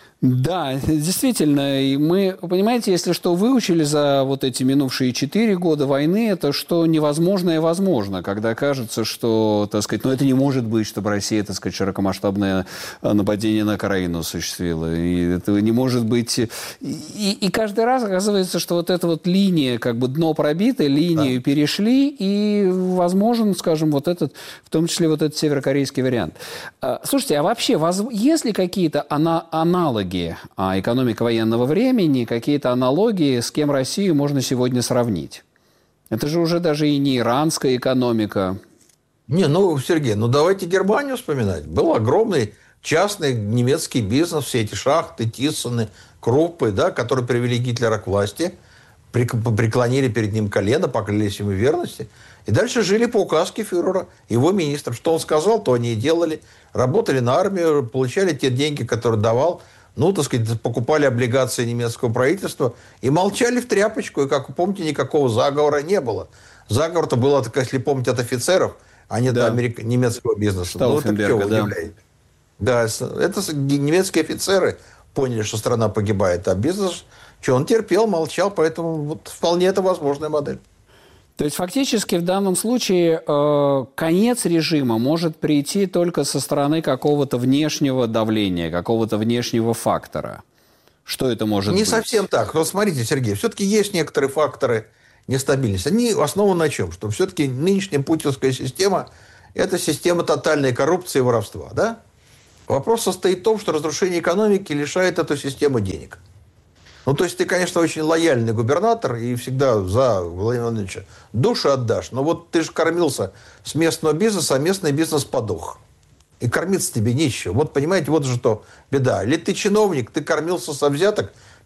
Да, действительно. И мы, понимаете, если что выучили за вот эти минувшие четыре года войны, это что невозможное возможно, когда кажется, что, так сказать, ну это не может быть, чтобы Россия, так сказать, широкомасштабное нападение на Украину осуществила. И это не может быть. И, и каждый раз оказывается, что вот эта вот линия, как бы дно пробито, линию да. перешли, и возможен, скажем, вот этот, в том числе вот этот северокорейский вариант. Слушайте, а вообще, есть ли какие-то ана- аналоги а экономика военного времени, какие-то аналогии, с кем Россию можно сегодня сравнить? Это же уже даже и не иранская экономика. Не, ну, Сергей, ну давайте Германию вспоминать. Был огромный частный немецкий бизнес, все эти шахты, Тиссены, Круппы, да, которые привели Гитлера к власти, преклонили перед ним колено, поклялись ему верности. И дальше жили по указке фюрера, его министров. Что он сказал, то они и делали. Работали на армию, получали те деньги, которые давал. Ну, так сказать, покупали облигации немецкого правительства и молчали в тряпочку. И, как вы помните, никакого заговора не было. Заговор-то был, если помните, от офицеров, а не да. от америк... немецкого бизнеса. Ну, так чего вы удивляете? Да, это немецкие офицеры поняли, что страна погибает, а бизнес, что он терпел, молчал, поэтому вот вполне это возможная модель. То есть фактически в данном случае э, конец режима может прийти только со стороны какого-то внешнего давления, какого-то внешнего фактора. Что это может Не быть? Не совсем так. Вот смотрите, Сергей, все-таки есть некоторые факторы нестабильности. Они основаны на чем? Что все-таки нынешняя путинская система – это система тотальной коррупции и воровства. Да? Вопрос состоит в том, что разрушение экономики лишает эту систему денег. Ну, то есть, ты, конечно, очень лояльный губернатор и всегда за Владимира Владимировича душу отдашь. Но вот ты же кормился с местного бизнеса, а местный бизнес подох. И кормиться тебе нечего. Вот, понимаете, вот же что беда. Или ты чиновник, ты кормился со взяток,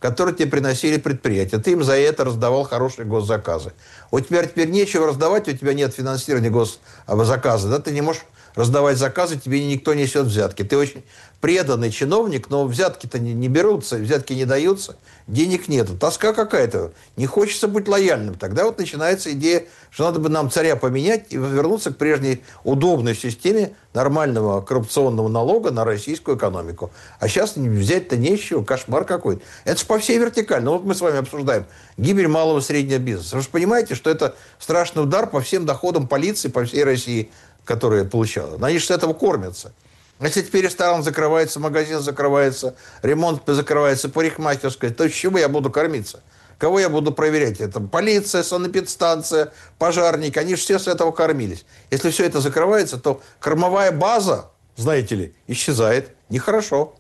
которые тебе приносили предприятия. Ты им за это раздавал хорошие госзаказы. У тебя теперь нечего раздавать, у тебя нет финансирования госзаказа, да, ты не можешь раздавать заказы, тебе никто не несет взятки. Ты очень преданный чиновник, но взятки-то не, не берутся, взятки не даются, денег нету. Тоска какая-то. Не хочется быть лояльным. Тогда вот начинается идея, что надо бы нам царя поменять и вернуться к прежней удобной системе нормального коррупционного налога на российскую экономику. А сейчас взять-то нечего, кошмар какой-то. Это же по всей вертикали. Ну вот мы с вами обсуждаем гибель малого и среднего бизнеса. Вы же понимаете, что это страшный удар по всем доходам полиции по всей России, которые получала. Они же с этого кормятся. Если теперь ресторан закрывается, магазин закрывается, ремонт закрывается, парикмахерская, то с чего я буду кормиться? Кого я буду проверять? Это полиция, санэпидстанция, пожарники. Они же все с этого кормились. Если все это закрывается, то кормовая база, знаете ли, исчезает. Нехорошо.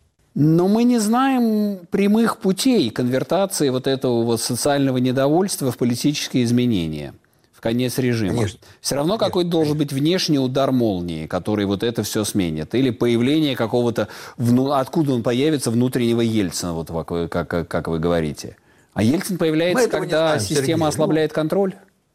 Но мы не знаем прямых путей конвертации вот этого вот социального недовольства в политические изменения. В конец режима. Конечно. Все равно какой-то должен быть внешний удар молнии, который вот это все сменит. Или появление какого-то... Вну... Откуда он появится? Внутреннего Ельцина, вот как, как, как вы говорите. А Ельцин появляется, когда знаем, система Сергей. ослабляет ну, контроль?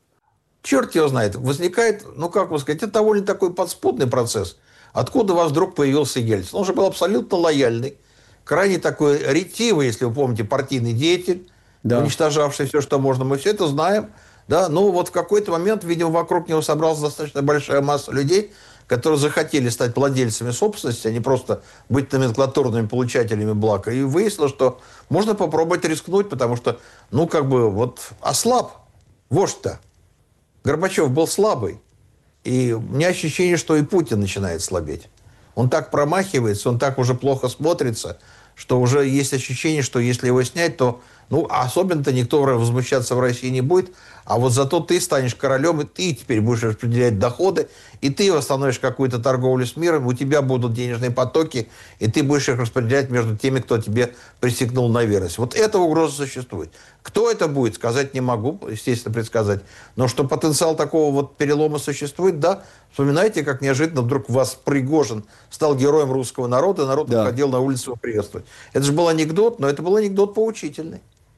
Черт его знает. Возникает, ну как вы сказать, это довольно такой подспудный процесс. Откуда у вас вдруг появился Ельцин? Он же был абсолютно лояльный, крайне такой ретивый, если вы помните, партийный деятель, да. уничтожавший все, что можно. Мы все это знаем. Да, ну вот в какой-то момент, видимо, вокруг него собралась достаточно большая масса людей, которые захотели стать владельцами собственности, а не просто быть номенклатурными получателями благ. И выяснилось, что можно попробовать рискнуть, потому что, ну, как бы, вот ослаб вождь-то. Горбачев был слабый. И у меня ощущение, что и Путин начинает слабеть. Он так промахивается, он так уже плохо смотрится, что уже есть ощущение, что если его снять, то, ну, особенно-то никто возмущаться в России не будет, а вот зато ты станешь королем, и ты теперь будешь распределять доходы, и ты восстановишь какую-то торговлю с миром, у тебя будут денежные потоки, и ты будешь их распределять между теми, кто тебе присягнул на верность. Вот эта угроза существует. Кто это будет, сказать не могу, естественно, предсказать. Но что потенциал такого вот перелома существует, да. Вспоминайте, как неожиданно вдруг вас Пригожин стал героем русского народа, народ да. выходил на улицу его приветствовать. Это же был анекдот, но это был анекдот поучительный.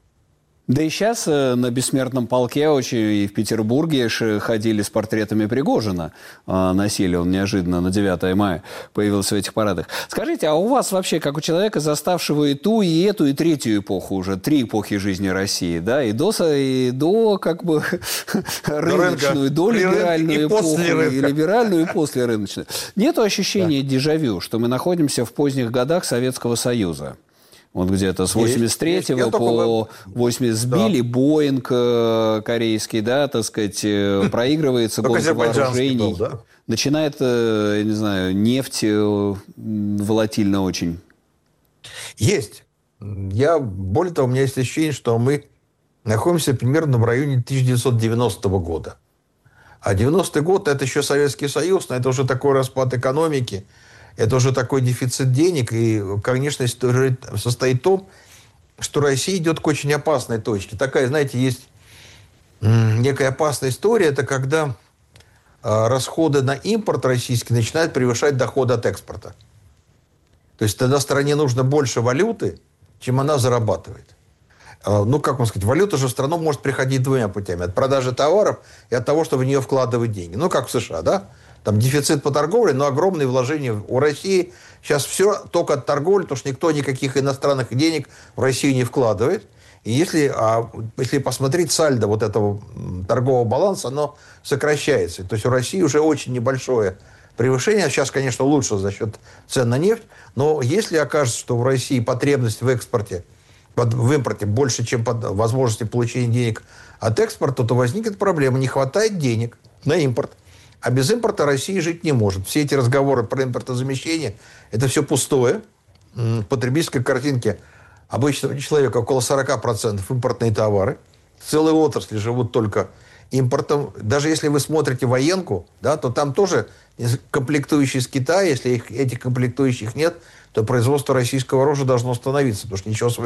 Да и сейчас на Бессмертном полке очень и в Петербурге ходили с портретами Пригожина. Носили, он неожиданно на девятое мая появился в этих парадах. Скажите, а у вас вообще, как у человека, заставшего и ту, и эту, и третью эпоху уже, три эпохи жизни России, да, и до, и до как бы рыночную, до либеральную эпоху, и либеральную, и после рыночную. Нету ощущения да. дежавю, что мы находимся в поздних годах Советского Союза? Вот где-то с восемьдесят третьего по восемьдесят сбили да. Боинг корейский, да, так сказать, проигрывается гонка вооружений. Был, да? Начинает, я не знаю, нефть волатильно очень. Есть. Я, более того, у меня есть ощущение, что мы находимся примерно в районе тысяча девятьсот девяностого года. А девяностый год – это еще Советский Союз, но это уже такой распад экономики. Это уже такой дефицит денег, и, конечно, состоит в том, что Россия идет к очень опасной точке. Такая, знаете, есть некая опасная история, это когда расходы на импорт российский начинают превышать доходы от экспорта. То есть тогда стране нужно больше валюты, чем она зарабатывает. Ну, как вам сказать, валюта же в страну может приходить двумя путями. От продажи товаров и от того, чтобы в нее вкладывать деньги. Ну, как в США, да? Там дефицит по торговле, но огромные вложения у России. Сейчас все только от торговли, потому что никто никаких иностранных денег в Россию не вкладывает. И если, а, если посмотреть сальдо вот этого торгового баланса, оно сокращается. То есть у России уже очень небольшое превышение. Сейчас, конечно, лучше за счет цен на нефть. Но если окажется, что в России потребность в экспорте, в импорте больше, чем под возможности получения денег от экспорта, то возникнет проблема. Не хватает денег на импорт. А без импорта Россия жить не может. Все эти разговоры про импортозамещение – это все пустое. В потребительской картинке обычного человека около сорок процентов импортные товары. Целые отрасли живут только импортом. Даже если вы смотрите военку, да, то там тоже комплектующие из Китая. Если их, этих комплектующих нет, то производство российского оружия должно остановиться, потому что ничего